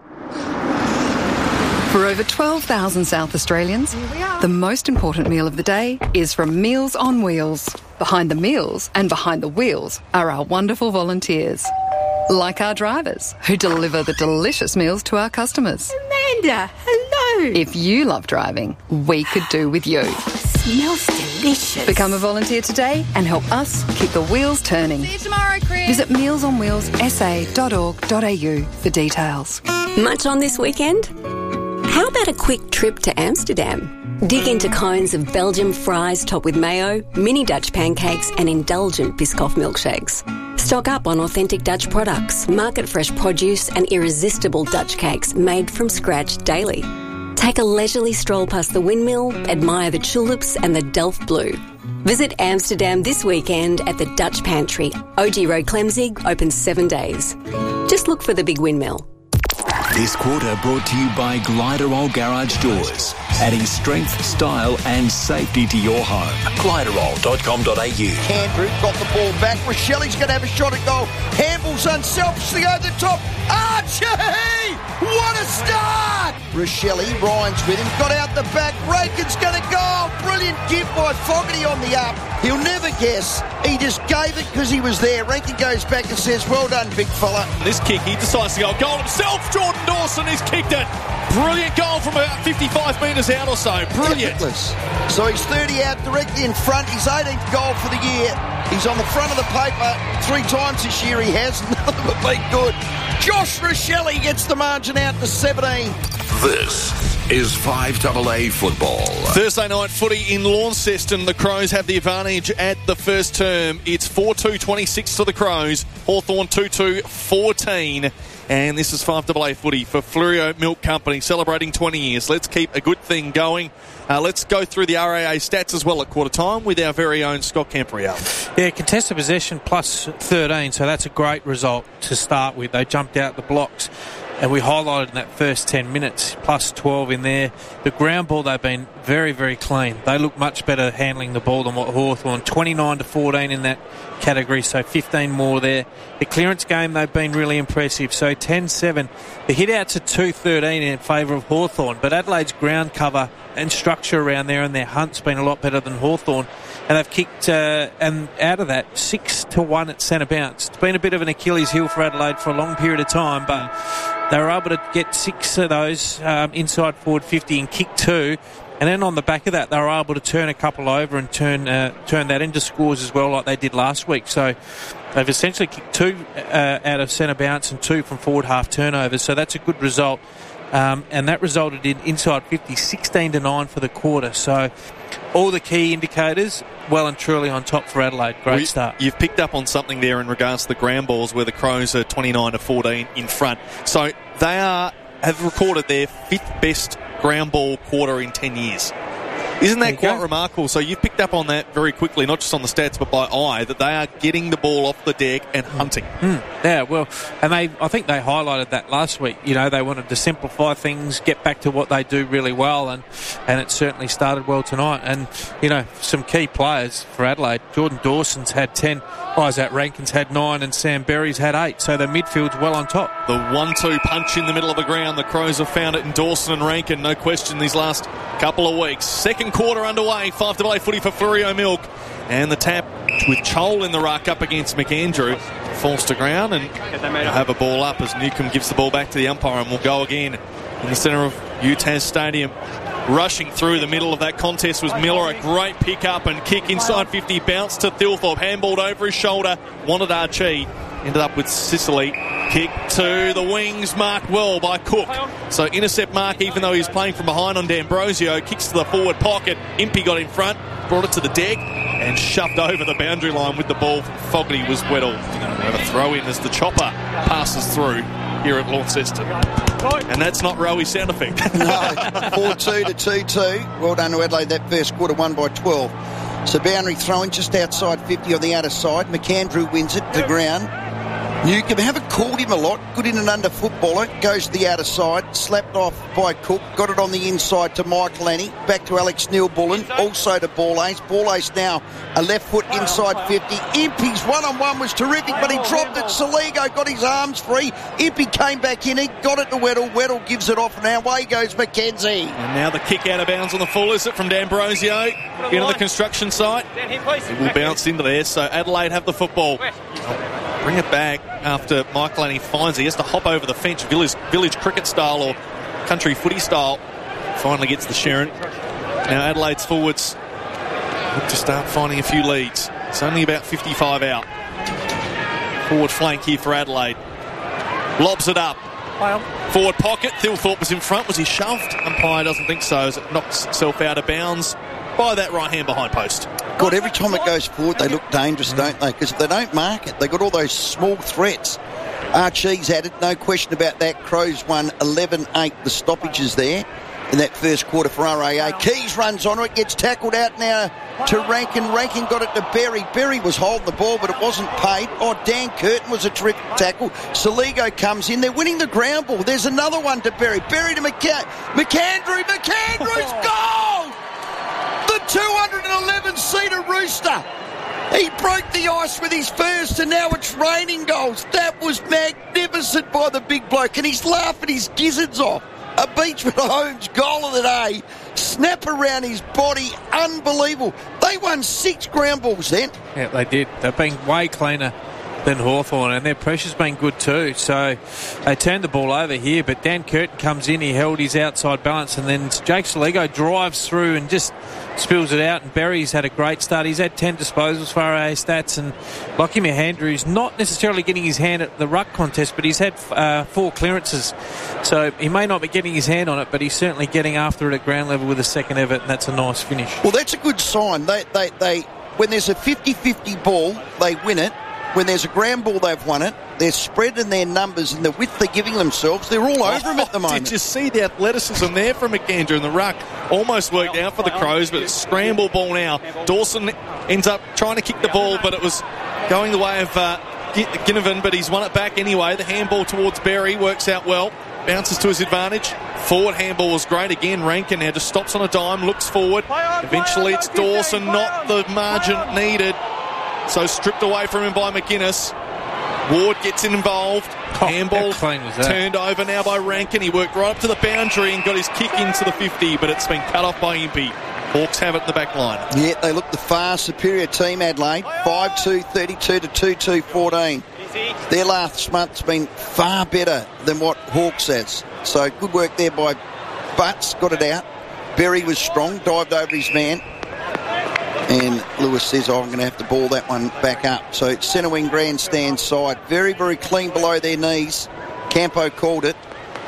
For over twelve thousand South Australians, the most important meal of the day is from Meals on Wheels. Behind the meals and behind the wheels are our wonderful volunteers. Like our drivers, who deliver the delicious meals to our customers. Amanda, hello. If you love driving, we could do with you. Smells delicious. Become a volunteer today and help us keep the wheels turning. See you tomorrow, Chris. Visit meals on wheels s a dot org dot a u for details. Much on this weekend? How about a quick trip to Amsterdam? Dig into cones of Belgian fries topped with mayo, mini Dutch pancakes and indulgent Biscoff milkshakes. Stock up on authentic Dutch products, market-fresh produce and irresistible Dutch cakes made from scratch daily. Take a leisurely stroll past the windmill, admire the tulips and the Delft Blue. Visit Amsterdam this weekend at the Dutch Pantry. O G Road Clemzig, open seven days. Just look for the big windmill. This quarter brought to you by Gliderol Garage Doors, adding strength, style and safety to your home. Gliderol dot com dot a u. Andrew got the ball back. Rochelli's going to have a shot at goal. Handballs unselfishly over the top. Archie! What a start! Rochelli, Ryan's with him. Got out the back. Rankin's going to go. Brilliant gift by Fogarty on the up. He'll never guess. He just gave it because he was there. Rankin goes back and says, well done, big fella. This kick, he decides to go goal himself. Jordan Dawson has kicked it. Brilliant goal from about fifty-five metres out or so. Brilliant. Effortless. So he's thirty out directly in front. His eighteenth goal for the year. He's on the front of the paper three times this year he has. None of them have been good. Josh Rochelli gets the margin out to seventeen. This is five double A football. Thursday night footy in Launceston. The Crows have the advantage at the first term. It's four two twenty-six to the Crows. Hawthorn two two fourteen. And this is five double A footy for Fleurieu Milk Company, celebrating twenty years. Let's keep a good thing going. Uh, let's go through the R A A stats as well at quarter time with our very own Scott Camperreal. Yeah, contested possession plus thirteen, so that's a great result to start with. They jumped out the blocks. And we highlighted in that first ten minutes, plus twelve in there. The ground ball, they've been very, very clean. They look much better handling the ball than what Hawthorn. twenty-nine to fourteen in that category, so fifteen more there. The clearance game, they've been really impressive. So ten seven. The hit-outs are two thirteen in favour of Hawthorn. But Adelaide's ground cover and structure around there and their hunt's been a lot better than Hawthorn. And they've kicked, uh, and out of that, six to one at centre bounce. It's been a bit of an Achilles heel for Adelaide for a long period of time, but they were able to get six of those um, inside forward fifty and kick two. And then on the back of that, they were able to turn a couple over and turn uh, turn that into scores as well, like they did last week. So they've essentially kicked two uh, out of centre bounce and two from forward half turnovers. So that's a good result. Um, and that resulted in inside fifty, sixteen to nine for the quarter. So all the key indicators well and truly on top for Adelaide. Great well, start. You've picked up on something there in regards to the ground balls where the Crows are twenty-nine to fourteen in front. So they are have recorded their fifth best ground ball quarter in ten years. Isn't that quite go. remarkable? So you've picked up on that very quickly, not just on the stats but by eye, that they are getting the ball off the deck and hunting. Mm. Yeah, well, and they, I think they highlighted that last week. You know, they wanted to simplify things, get back to what they do really well, and, and it certainly started well tonight. And, you know, some key players for Adelaide. Jordan Dawson's had ten, Isaac Rankin's had nine, and Sam Berry's had eight. So the midfield's well on top. The one two punch in the middle of the ground. The Crows have found it in Dawson and Rankin, no question, these last couple of weeks. Second quarter underway, five double A footy for Fleurieu Milk. And the tap with Chol in the ruck up against McAndrew. Falls to ground and they'll have a ball up as Newcomb gives the ball back to the umpire and will go again in the centre of U T A S Stadium. Rushing through the middle of that contest was Miller. A great pick up and kick inside fifty. Bounced to Thilthorpe. Handballed over his shoulder. Wanted Archie. Ended up with Sicily. Kick to the wings. Marked well by Cook. So intercept mark even though he's playing from behind on D'Ambrosio. Kicks to the forward pocket. Impey got in front. Brought it to the deck. And shoved over the boundary line with the ball. Fogarty was Weddle. Have a throw in as the chopper passes through here at Launceston. And that's not Rowie sound effect. No, four two to two two. Well done to Adelaide that first quarter, won by twelve. So boundary throwing just outside fifty on the outer side. McAndrew wins it to ground. Newcomb, haven't called him a lot. Good in and under footballer. Goes to the outer side. Slapped off by Cook. Got it on the inside to Mike Lenny. Back to Alex Neil-Bullen. Also to Ball Ace. Ball Ace now a left foot inside fifty. Impey's one-on-one was terrific, but he dropped it. Saligo got his arms free. Impey came back in. He got it to Weddle. Weddle gives it off. And away goes McKenzie. And now the kick out of bounds on the full. Is it from D'Ambrosio into the construction site? It will bounce into there. So Adelaide have the football. Bring it back after Mike Laney finds it. He has to hop over the fence, village, village cricket style or country footy style. Finally gets the Sharon. Now Adelaide's forwards look to start finding a few leads. It's only about fifty-five out. Forward flank here for Adelaide. Lobs it up. Forward pocket. Thilthorpe was in front. Was he shoved? Umpire doesn't think so as it knocks itself out of bounds by that right hand behind post. God, every time it goes forward, they look dangerous, don't they? Because if they don't mark it, they've got all those small threats. Archie's added, no question about that. Crows won eleven eight, the stoppages there in that first quarter for R A A. Keys runs on it, gets tackled out now to Rankin. Rankin got it to Berry. Berry was holding the ball, but it wasn't paid. Oh, Dan Curtin was a terrific tackle. Saligo comes in. They're winning the ground ball. There's another one to Berry. Berry to McCa- McAndrew. McAndrew's goal! The two hundred eleven seater Rooster. He broke the ice with his first, and now it's raining goals. That was magnificent by the big bloke, and he's laughing his gizzards off. A Beachman Holmes goal of the day. Snap around his body. Unbelievable. They won six ground balls then. Yeah, they did. They've been way cleaner than Hawthorn, and their pressure's been good too. So they turned the ball over here, but Dan Curtin comes in, he held his outside balance, and then Jake Saligo drives through and just spills it out. And Berry's had a great start. He's had ten disposals for R A A stats, and Lockie Andrews not necessarily getting his hand at the ruck contest, but he's had uh, four clearances. So he may not be getting his hand on it, but he's certainly getting after it at ground level with a second effort, and that's a nice finish. Well, that's a good sign. They, they, they, when there's a fifty-fifty ball, they win it. When there's a ground ball, they've won it. They're spreading their numbers and the width they're giving themselves. They're all over them at the moment. Did you see the athleticism there from McAndrew in the ruck? Almost worked out for the Crows, but it's scramble ball now. Dawson ends up trying to kick the ball, but it was going the way of uh, Ginnivan, but he's won it back anyway. The handball towards Berry works out well. Bounces to his advantage. Forward handball was great again. Rankin now just stops on a dime, looks forward. Eventually it's Dawson, not the margin needed. So stripped away from him by McGuinness. Ward gets involved. Oh, handball was turned over now by Rankin. He worked right up to the boundary and got his kick into the fifty, but it's been cut off by Impey. Hawks have it in the back line. Yeah, they look the far superior team, Adelaide. five two thirty-two to two two fourteen. Their last month's been far better than what Hawks has. So good work there by Butts, got it out. Berry was strong, dived over his man. And Lewis says, oh, I'm going to have to ball that one back up. So it's centre wing grandstand side. Very, very clean below their knees. Campo called it.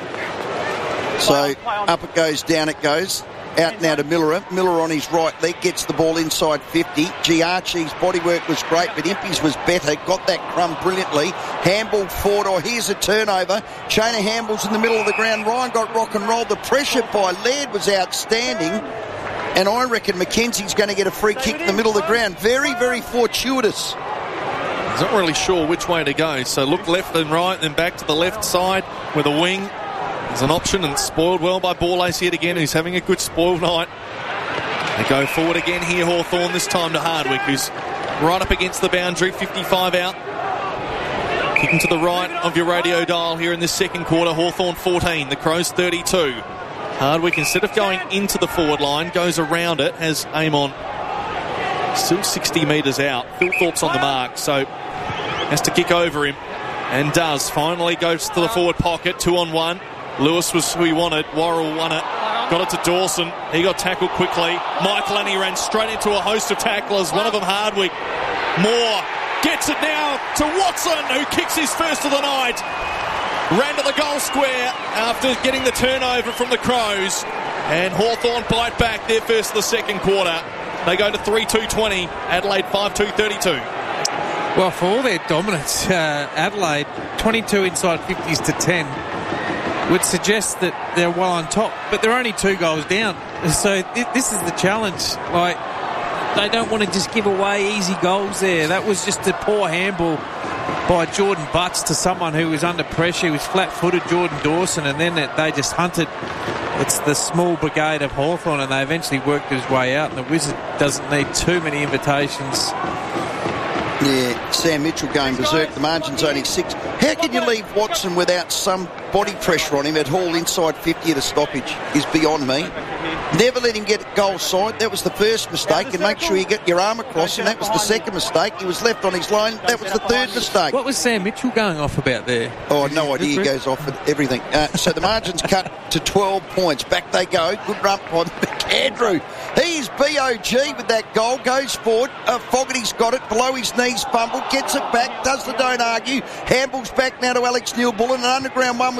So up it goes, down it goes. Out now to Miller. Miller on his right leg gets the ball inside fifty. Giarchi's bodywork was great, but Impey's was better. Got that crumb brilliantly. Handball forward. Oh, here's a turnover. Chain of handballs in the middle of the ground. Ryan got rock and rolled. The pressure by Laird was outstanding. And I reckon Mackenzie's going to get a free kick in the middle of the ground. Very, very fortuitous. He's not really sure which way to go. So look left and right, then back to the left side with a wing. There's an option, and spoiled well by Borlase yet again, who's having a good spoiled night. They go forward again here, Hawthorn, this time to Hardwick, who's right up against the boundary, fifty-five out. Kicking to the right of your radio dial here in this second quarter. Hawthorn fourteen, the Crows thirty-two. Hardwick, instead of going into the forward line, goes around it, has aim on. Still sixty metres out. Thilthorpe's on the mark, so has to kick over him. And does. Finally goes to the forward pocket, two on one. Lewis was who he wanted. Worrell won it. Got it to Dawson. He got tackled quickly. Mike Lanny ran straight into a host of tacklers. One of them Hardwick. Moore gets it now to Watson, who kicks his first of the night. Ran to the goal square after getting the turnover from the Crows. And Hawthorn bite back their first of the second quarter. They go to three two twenty. Adelaide five two thirty-two. Well, for all their dominance, uh, Adelaide twenty-two inside fifties to ten would suggest that they're well on top, but they're only two goals down. So th- this is the challenge. Like, they don't want to just give away easy goals there. That was just a poor handball by Jordan Butts to someone who was under pressure. He was flat-footed, Jordan Dawson, and then it, they just hunted. It's the small brigade of Hawthorn, and they eventually worked his way out, and the Wizard doesn't need too many invitations. Yeah, Sam Mitchell going berserk. The margin's only six. How can you leave Watson without some body pressure on him at all inside fifty at a stoppage is beyond me. Never let him get goal side. That was the first mistake. And make sure you get your arm across him. That was the second mistake. He was left on his line. That was the third mistake. What was Sam Mitchell going off about there? Oh, no idea. He goes off at everything. Uh, so the margin's cut to twelve points. Back they go. Good run by McAndrew. He's B O G with that goal. Goes forward. Uh, Fogarty's got it. Below his knees, fumbled. Gets it back. Does the don't argue. Handballs back now to Alex Neil-Bullen. An underground one was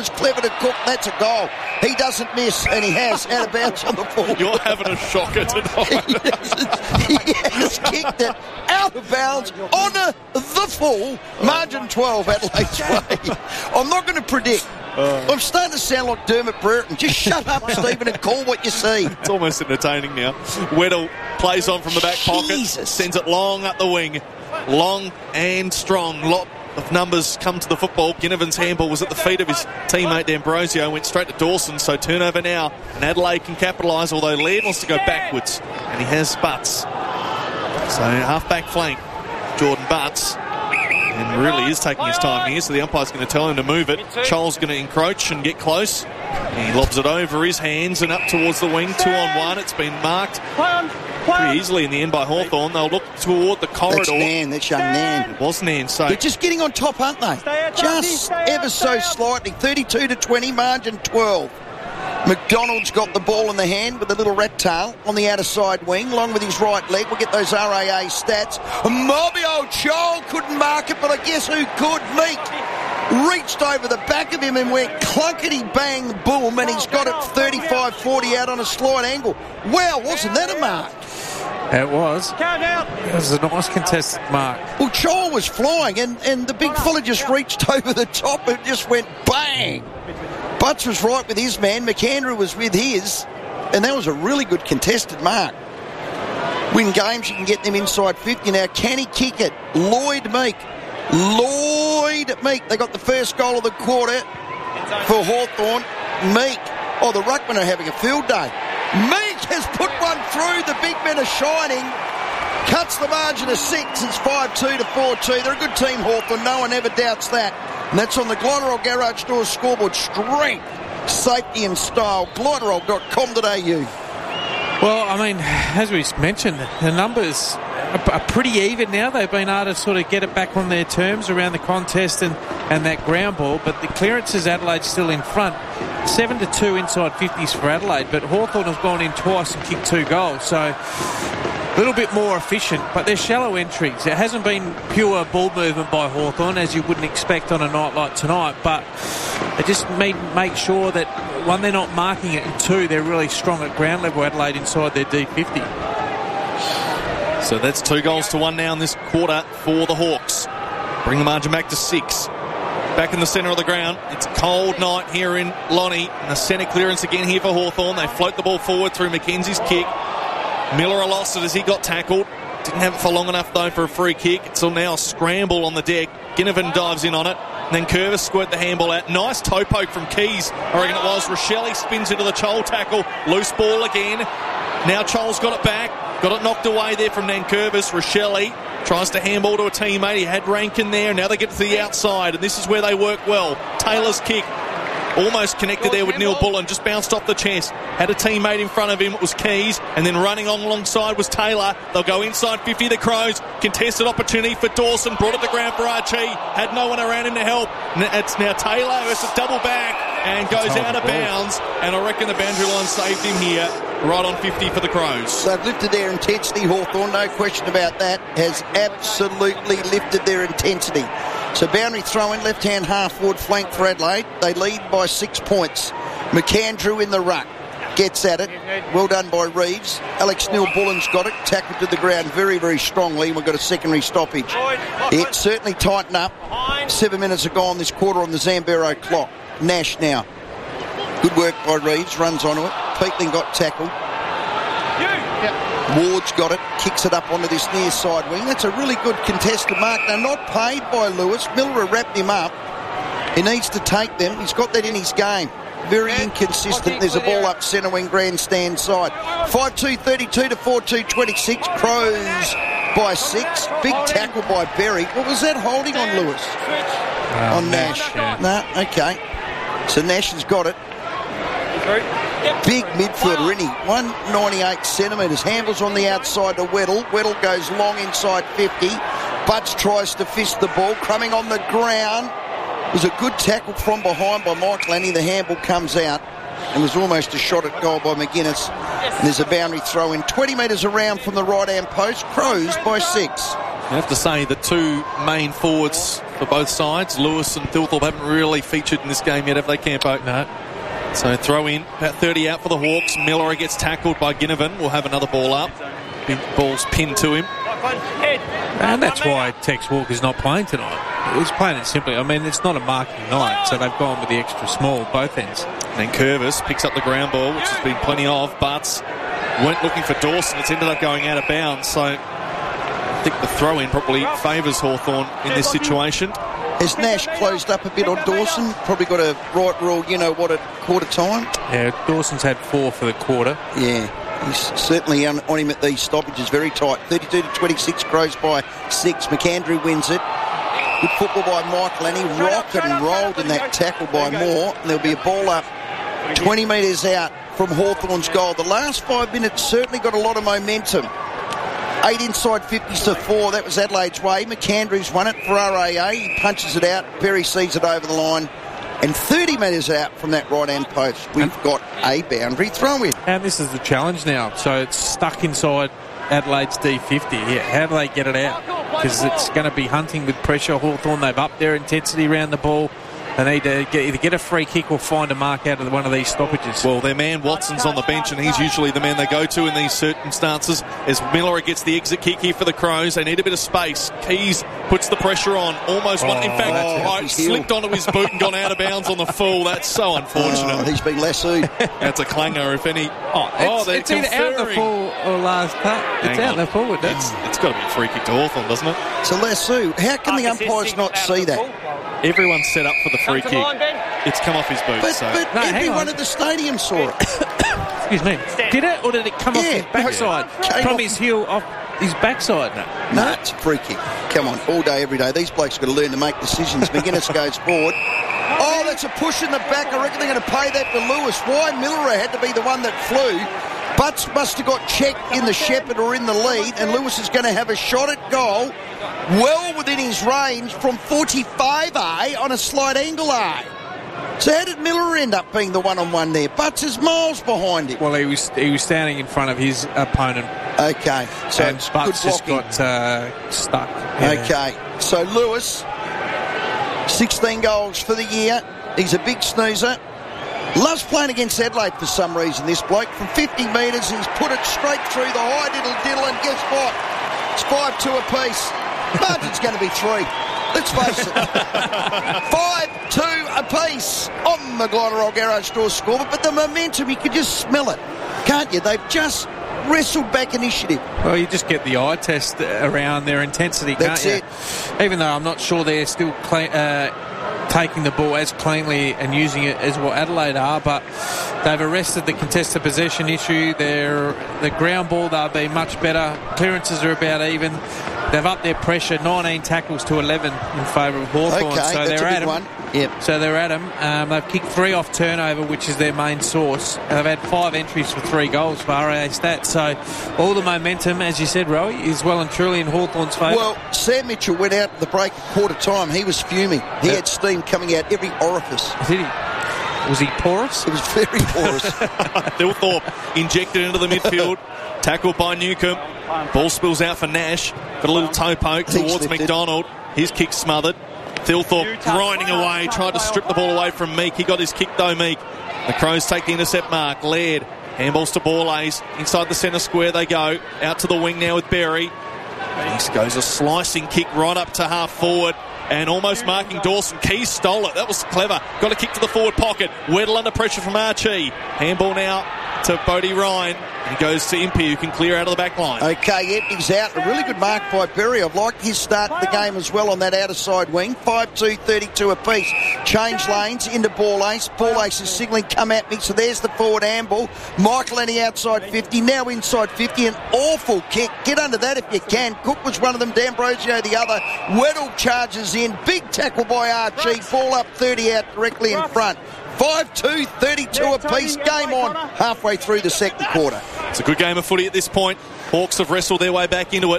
was clever to Cook. That's a goal. He doesn't miss, and he has out of bounds on the full. You're having a shocker tonight. He has kicked it out of bounds on the full. Margin twelve, Adelaide's way. I'm not going to predict. Uh, I'm starting to sound like Dermot Brereton. Just shut up, Stephen, and call what you see. It's almost entertaining now. Weddle plays on from the back pocket, Jesus. Sends it long up the wing. Long and strong. Lot of numbers come to the football. Ginnivan's handball was at the feet of his teammate D'Ambrosio, went straight to Dawson, so turnover now. And Adelaide can capitalise, although Laird wants to go backwards, and he has Butts. So half-back flank, Jordan Butts. And really is taking his time here, so the umpire's going to tell him to move it. Charles going to encroach and get close. He lobs it over his hands and up towards the wing. Two on one. It's been marked pretty easily in the end by Hawthorn. They'll look toward the corridor. That's Nan, that's young Nan. It was Nan, so... They're just getting on top, aren't they? Just ever so slightly. thirty-two to twenty, margin twelve. McDonald's got the ball in the hand with a little rat tail on the outer side wing, along with his right leg. We'll get those R A A stats. Mobby O'Chol couldn't mark it, but I guess who could? Meek reached over the back of him and went clunkety bang boom, and he's got it thirty-five forty out on a slight angle. Wow, wasn't that a mark? It was. It was a nice contested mark. Well, Chol was flying, and, and the big fella just reached over the top and just went bang. Butts was right with his man. McAndrew was with his, and that was a really good contested mark. Win games, you can get them inside fifty. Now, can he kick it? Lloyd Meek. Lloyd Meek. They got the first goal of the quarter for Hawthorn. Meek. Oh, the Ruckman are having a field day. Meek has put one through. The big men are shining. Cuts the margin of six. It's five two to four two. They're a good team, Hawthorn. No one ever doubts that. And that's on the Glotterall Garage Doors scoreboard. Strength, safety and style. Glotterall dot com dot a u. Well, I mean, as we mentioned, the numbers are pretty even now. They've been able to sort of get it back on their terms around the contest and, and that ground ball. But the clearances, Adelaide's still in front. seven to two inside fifties for Adelaide. But Hawthorn have gone in twice and kicked two goals. So a little bit more efficient. But they're shallow entries. It hasn't been pure ball movement by Hawthorn, as you wouldn't expect on a night like tonight. But they just need to make sure that, one, they're not marking it, and two, they're really strong at ground level, Adelaide, inside their D fifty. So that's two goals to one now in this quarter for the Hawks. Bring the margin back to six. Back in the centre of the ground. It's a cold night here in Lonnie. And the centre clearance again here for Hawthorn. They float the ball forward through Mackenzie's kick. Miller lost it as he got tackled. Didn't have it for long enough, though, for a free kick. It's now a scramble on the deck. Ginnivan dives in on it. And then Curvis squirt the handball out. Nice toe poke from Keys. I reckon it was. Rochelle spins into the Chol tackle. Loose ball again. Now Chol's got it back. Got it knocked away there from Nankervis. Rochelle tries to handball to a teammate. He had Rankin there. Now they get to the outside, and this is where they work well. Taylor's kick. Almost connected there with Neil Bullen. Just bounced off the chest. Had a teammate in front of him. It was Keys. And then running on alongside was Taylor. They'll go inside fifty, the Crows. Contested opportunity for Dawson. Brought it to ground for Archie. Had no one around him to help. It's now Taylor. It's a double back. And goes out of bounds. And I reckon the boundary line saved him here. Right on fifty for the Crows. They've lifted their intensity, Hawthorn. No question about that. Has absolutely lifted their intensity. So boundary throw in, left-hand half-forward flank for Adelaide. They lead by six points. McAndrew in the ruck. Gets at it. Well done by Reeves. Alex Neal-Bullen's got it. Tackled to the ground very, very strongly. We've got a secondary stoppage. It certainly tightened up. Seven minutes ago on this quarter on the Zambero clock. Nash now. Good work by Reeves. Runs onto it. Peatling got tackled. Ward's got it, kicks it up onto this near side wing. That's a really good contested mark. They're not paid by Lewis. Miller wrapped him up. He needs to take them. He's got that in his game. Very inconsistent. There's a ball up centre wing, grandstand side. five two thirty-two to four two twenty-six. Crows by six. Big tackle by Berry. What was that holding on Lewis? Uh, on Nash. yeah. No, okay. So Nash has got it. Big midfielder, isn't he? one ninety-eight centimetres. Handles on the outside to Weddle. Weddle goes long inside fifty. Butts tries to fist the ball. Crumbing on the ground. It was a good tackle from behind by Mike Lanny. The handball comes out. It was almost a shot at goal by McGuinness. And there's a boundary throw in. twenty metres around from the right-hand post. Crows by six. I have to say the two main forwards for both sides. Lewis and Thilthorpe haven't really featured in this game yet, have they, Campo? No. So throw in, about thirty out for the Hawks. Miller gets tackled by Ginnivan. We'll have another ball up. Big ball's pinned to him. And that's why Tex Walker's not playing tonight. He's playing it simply. I mean, it's not a marking night, so they've gone with the extra small, both ends. And then Curvis picks up the ground ball, which has been plenty of, but went looking for Dawson. It's ended up going out of bounds, so I think the throw-in probably favours Hawthorn in this situation. Has Nash closed up a bit on Dawson? Probably got a right rule, you know what, at quarter time? Yeah, Dawson's had four for the quarter. Yeah, he's certainly on, on him at these stoppages, very tight. thirty-two to twenty-six, Crows by six. McAndrew wins it. Good football by Michael, and he rocked and rolled in that tackle by Moore. And there'll be a ball up twenty metres out from Hawthorn's goal. The last five minutes certainly got a lot of momentum. Eight inside fifties to four. That was Adelaide's way. McAndrew's won it for R A A. He punches it out. Perry sees it over the line. And thirty metres out from that right-hand post, we've got a boundary throw-in. And this is the challenge now. So it's stuck inside Adelaide's D fifty. Yeah, how do they get it out? Because it's going to be hunting with pressure. Hawthorn, they've upped their intensity around the ball. They need to get, either get a free kick or find a mark out of one of these stoppages. Well, their man Watson's on the bench, and he's usually the man they go to in these circumstances. As Miller gets the exit kick here for the Crows, they need a bit of space. Keys puts the pressure on, almost oh, one. In fact, oh, slipped onto his boot and gone out of bounds on the full. That's so unfortunate. Oh, he's been lassoed. That's a clanger, if any. Oh, oh it's, it's either out the full or last cut. It's Hang out on. the forward. It's, it's got to be a free kick to Hawthorn, doesn't it? It's a lasso. How can the umpires not see that? Everyone's set up for the free kick. Line, it's come off his boot. But, so. but no, everyone at the stadium saw it. Excuse me. Did it, or did it come yeah, off his backside? No, From off his heel off his backside? No. No, it's a free kick. Come on, all day, every day. These blokes got to learn to make decisions. McGuinness goes forward. Oh, that's a push in the back. I reckon they're going to pay that to Lewis. Why Miller had to be the one that flew? Butts must have got checked in the Shepherd or in the lead, and Lewis is going to have a shot at goal well within his range from forty-five A on a slight angle A. So how did Miller end up being the one-on-one there? Butts is miles behind him. Well, he was he was standing in front of his opponent. Okay, so and it's Butts good just got uh, stuck. Yeah. Okay, so Lewis, sixteen goals for the year. He's a big snoozer. Loves playing against Adelaide for some reason, this bloke. From fifty metres, he's put it straight through the high diddle-diddle, and guess what? It's five two apiece. Margin's going to be three. Let's face it. five two apiece on the Gliderol Garage Door scoreboard, but the momentum, you can just smell it, can't you? They've just wrestled back initiative. Well, you just get the eye test around their intensity, can't That's you? it. Even though I'm not sure they're still clean, uh, taking the ball as cleanly and using it as what Adelaide are, but they've arrested the contested possession issue. They're, the ground ball, they'll be much better. Clearances are about even. They've upped their pressure, nineteen tackles to eleven in favour of Hawthorn. Okay, so that's they're a at big them. one. Yep. So they're at them. Um, they've kicked three off turnover, which is their main source. They've had five entries for three goals for R A A stats. So all the momentum, as you said, Rowie, is well and truly in Hawthorn's favour. Well, Sam Mitchell went out at the break at quarter time. He was fuming. He yeah. had steam coming out every orifice. Did he? Was he porous? It was very porous. Thilthorpe injected into the midfield. Tackled by Newcomb. Ball spills out for Nash. Got a little toe poke towards McDonald. His kick smothered. Thilthorpe grinding away. Tried to strip the ball away from Meek. He got his kick though, Meek. The Crows take the intercept mark. Laird. Handballs to Borlase. Inside the centre square they go. Out to the wing now with Berry. This goes a slicing kick right up to half forward. And almost marking Dawson. Keys stole it. That was clever. Got a kick to the forward pocket. Weddle under pressure from Archie. Handball now to Bodie Ryan. And he goes to Impey, who can clear out of the back line. Okay, Empey's out. A really good mark by Berry. I've liked his start to the game as well on that outer side wing. five two, thirty-two apiece. Change lanes into Borlase. Borlase is signalling, come at me. So there's the forward handball. Michael Lenny outside fifty. Now inside fifty. An awful kick. Get under that if you can. Cook was one of them. D'Ambrosio the other. Weddle charges in. Big tackle by Archie. Ball up thirty out directly in front. five two, thirty-two apiece. Game on halfway through the second quarter. It's a good game of footy at this point. Hawks have wrestled their way back into it.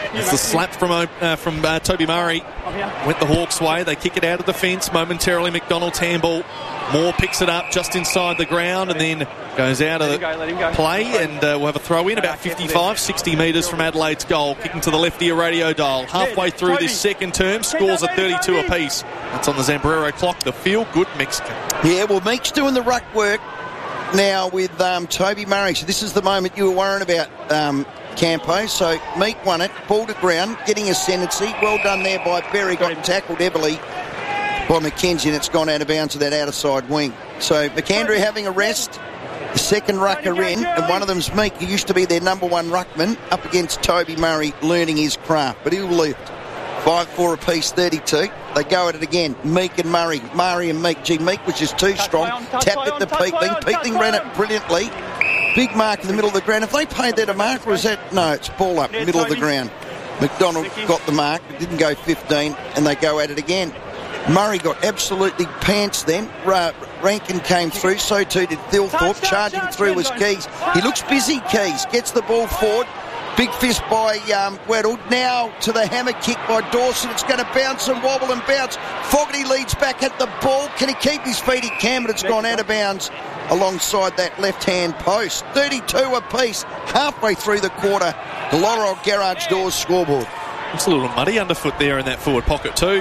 It's the slap from uh, from uh, Toby Murray. Went the Hawks' way. They kick it out of the fence. Momentarily, McDonald's handball. Moore picks it up just inside the ground and then goes out of the play, and uh, we'll have a throw in about fifty-five, sixty metres from Adelaide's goal. Kicking to the left ear radio dial. Halfway through this second term, scores are thirty-two apiece. That's on the Zambrero clock. The feel-good Mexican. Yeah, well, Meek's doing the ruck work now with um, Toby Murray. So this is the moment you were worrying about, um, Campo. So Meek won it, ball to ground, getting ascendancy. Well done there by Berry, got tackled heavily by McKenzie, and it's gone out of bounds to that outer side wing. So McAndrew having a rest, the second rucker in, and one of them's Meek, who used to be their number one ruckman, up against Toby Murray, learning his craft. But he'll lift. five four apiece, thirty-two. They go at it again. Meek and Murray. Murray and Meek. Gee, Meek was just too strong. Tapped it to Peatling. Peatling ran it brilliantly. Big mark in the middle of the ground. If they paid that a mark, or is that... No, it's ball up, middle of the ground. McDonald got the mark, but didn't go fifteen, and they go at it again. Murray got absolutely pants then. Ra- Rankin came through, so too did Thilthorpe. Charging through was Keys. He looks busy, Keys. Gets the ball forward. Big fist by um, Weddle. Now to the hammer kick by Dawson. It's going to bounce and wobble and bounce. Fogarty leads back at the ball. Can he keep his feet? He can, but it's gone out of bounds alongside that left-hand post. thirty-two apiece, halfway through the quarter. The Lotto Garage Doors scoreboard. It's a little muddy underfoot there in that forward pocket too.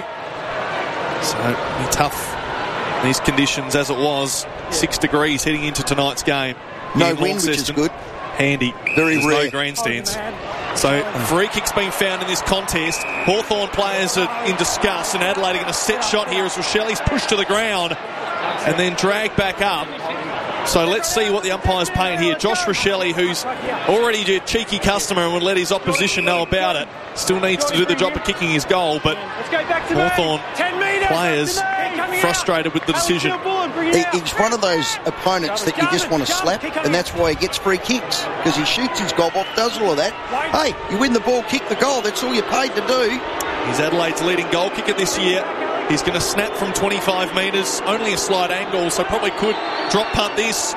So, be tough in these conditions as it was. Six degrees heading into tonight's game. No wind, which is good. Handy. Very There's rare. no grandstands. So, free kick's been found in this contest. Hawthorn players are in disgust, and Adelaide are going to set shot here as Rochelli's pushed to the ground and then dragged back up. So let's see what the umpire's paying here. Josh Rochelli, who's already a cheeky customer and would let his opposition know about it, still needs to do the job of kicking his goal, but Hawthorn players frustrated with the decision. He, he's one of those opponents that you just want to slap, and that's why he gets free kicks, because he shoots his gob off, does all of that. Hey, you win the ball, kick the goal, that's all you're paid to do. He's Adelaide's leading goal kicker this year. He's going to snap from twenty-five metres, only a slight angle, so probably could drop punt this.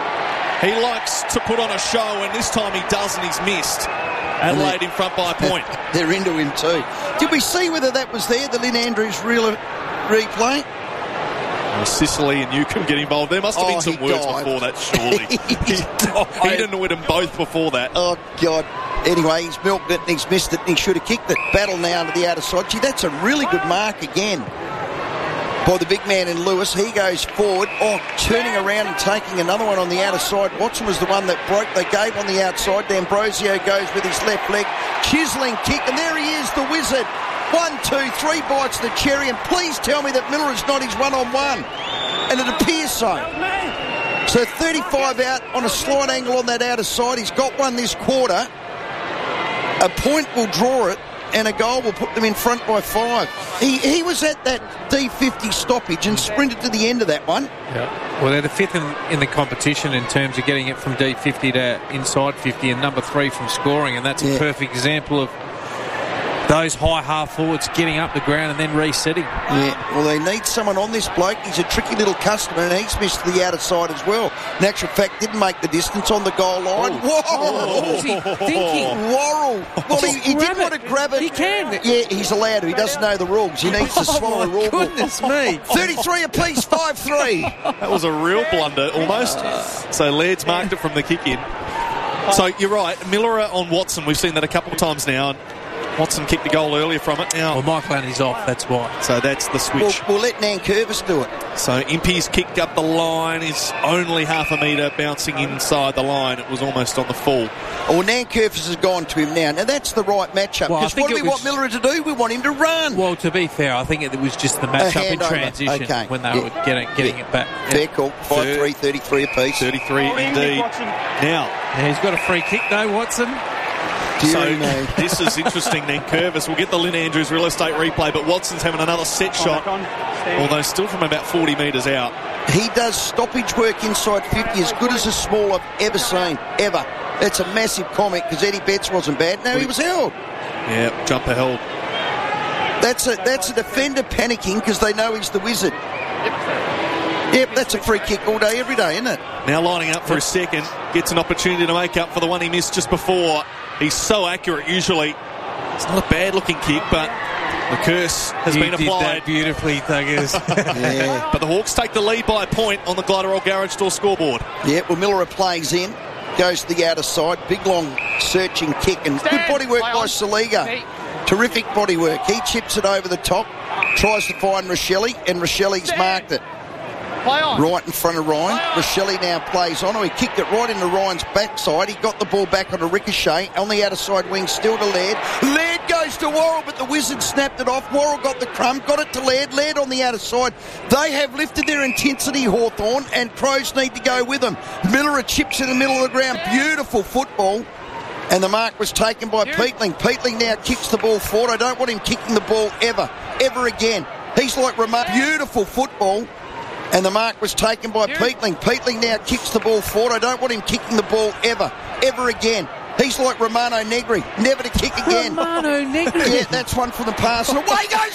He likes to put on a show, and this time he does, and he's missed. Adelaide in front by a point. They're into him too. Did we see whether that was there, the Lynn Andrews real replay? Well, Sicily and Newcomb get involved. There must have Oh, been some he words died. before that, surely. he, he'd annoyed them both before that. Oh, God. Anyway, he's milked it and he's missed it and he should have kicked it. Battle now to the outer side. Gee, that's a really good mark again by the big man in Lewis. He goes forward. Oh, turning around and taking another one on the outer side. Watson was the one that broke. They gave on the outside. D'Ambrosio goes with his left leg. Chiseling kick, and there he is, the wizard. One, two, three bites the cherry, and please tell me that Miller is not his one-on-one. And it appears so. So thirty-five out on a slight angle on that outer side. He's got one this quarter. A point will draw it, and a goal will put them in front by five. He he was at that D fifty stoppage and sprinted to the end of that one. Yeah. Well, they're the fifth in, in the competition in terms of getting it from D fifty to inside fifty, and number three from scoring, and that's a Yeah. perfect example of those high half forwards getting up the ground and then resetting. Yeah, well, they need someone on this bloke. He's a tricky little customer, and he's missed the outer side as well. In actual fact, didn't make the distance on the goal line. Whoa! What was he thinking? Worrell. Well, he, he did want to grab it. He can. Yeah, he's allowed to. He doesn't know the rules. He needs to swallow the rule book. Goodness me. thirty-three apiece, five three. That was a real blunder, almost. So Laird's marked it from the kick in. So you're right, Miller on Watson. We've seen that a couple of times now. Watson kicked the goal earlier from it. Now, well, Michael Andy's off, that's why. So that's the switch. We'll, we'll let Nankervis do it. So Impey's kick up the line is only half a metre bouncing inside the line. It was almost on the full. Well, Nankervis has gone to him now. Now, that's the right matchup. Well, I Because think what do we it was- want Miller to do? We want him to run. Well, to be fair, I think it was just the match-up in handover. transition Okay. when they Yeah. were getting, getting Yeah. it back. Fair call. five three, thirty-three apiece. thirty-three indeed. Now, Yeah, he's got a free kick though, Watson. so Deary me. this is interesting then. Curvis will get the Lynn Andrews real estate replay, but Watson's having another set shot, although still from about forty metres out. He does stoppage work inside fifty as good as a small I've ever seen, ever. It's a massive comment because Eddie Betts wasn't bad. No, he was held. Yeah, jumper held. That's a that's a defender panicking because they know he's the wizard. Yep, that's a free kick all day, every day, isn't it? Now lining up for a second, gets an opportunity to make up for the one he missed just before. He's so accurate usually. It's not a bad-looking kick, but the curse has you been did applied. That beautifully, Thuggers. Yeah. But the Hawks take the lead by a point on the Glyderol Garage Door scoreboard. Yeah, well, Miller plays in, goes to the outer side, big long searching kick, and good body work by Saliga. Terrific body work. He chips it over the top, tries to find Rochelle, and Rochelle's marked it. Right in front of Ryan. Rochelle now plays on. He kicked it right into Ryan's backside. He got the ball back on a ricochet. On the outer side wing, still to Laird. Laird goes to Worrell, but the Wizards snapped it off. Worrell got the crumb, got it to Laird. Laird on the outer side. They have lifted their intensity, Hawthorn, and Crows need to go with them. Miller chips in the middle of the ground. Beautiful football. And the mark was taken by Peatling. Peatling now kicks the ball forward. I don't want him kicking the ball ever, ever again. He's like Ramon. Beautiful football. And the mark was taken by Peatling. Peatling now kicks the ball forward. I don't want him kicking the ball ever, ever again. He's like Romano Negri, never to kick again. Romano Negri. Yeah, that's one from the past. And away goes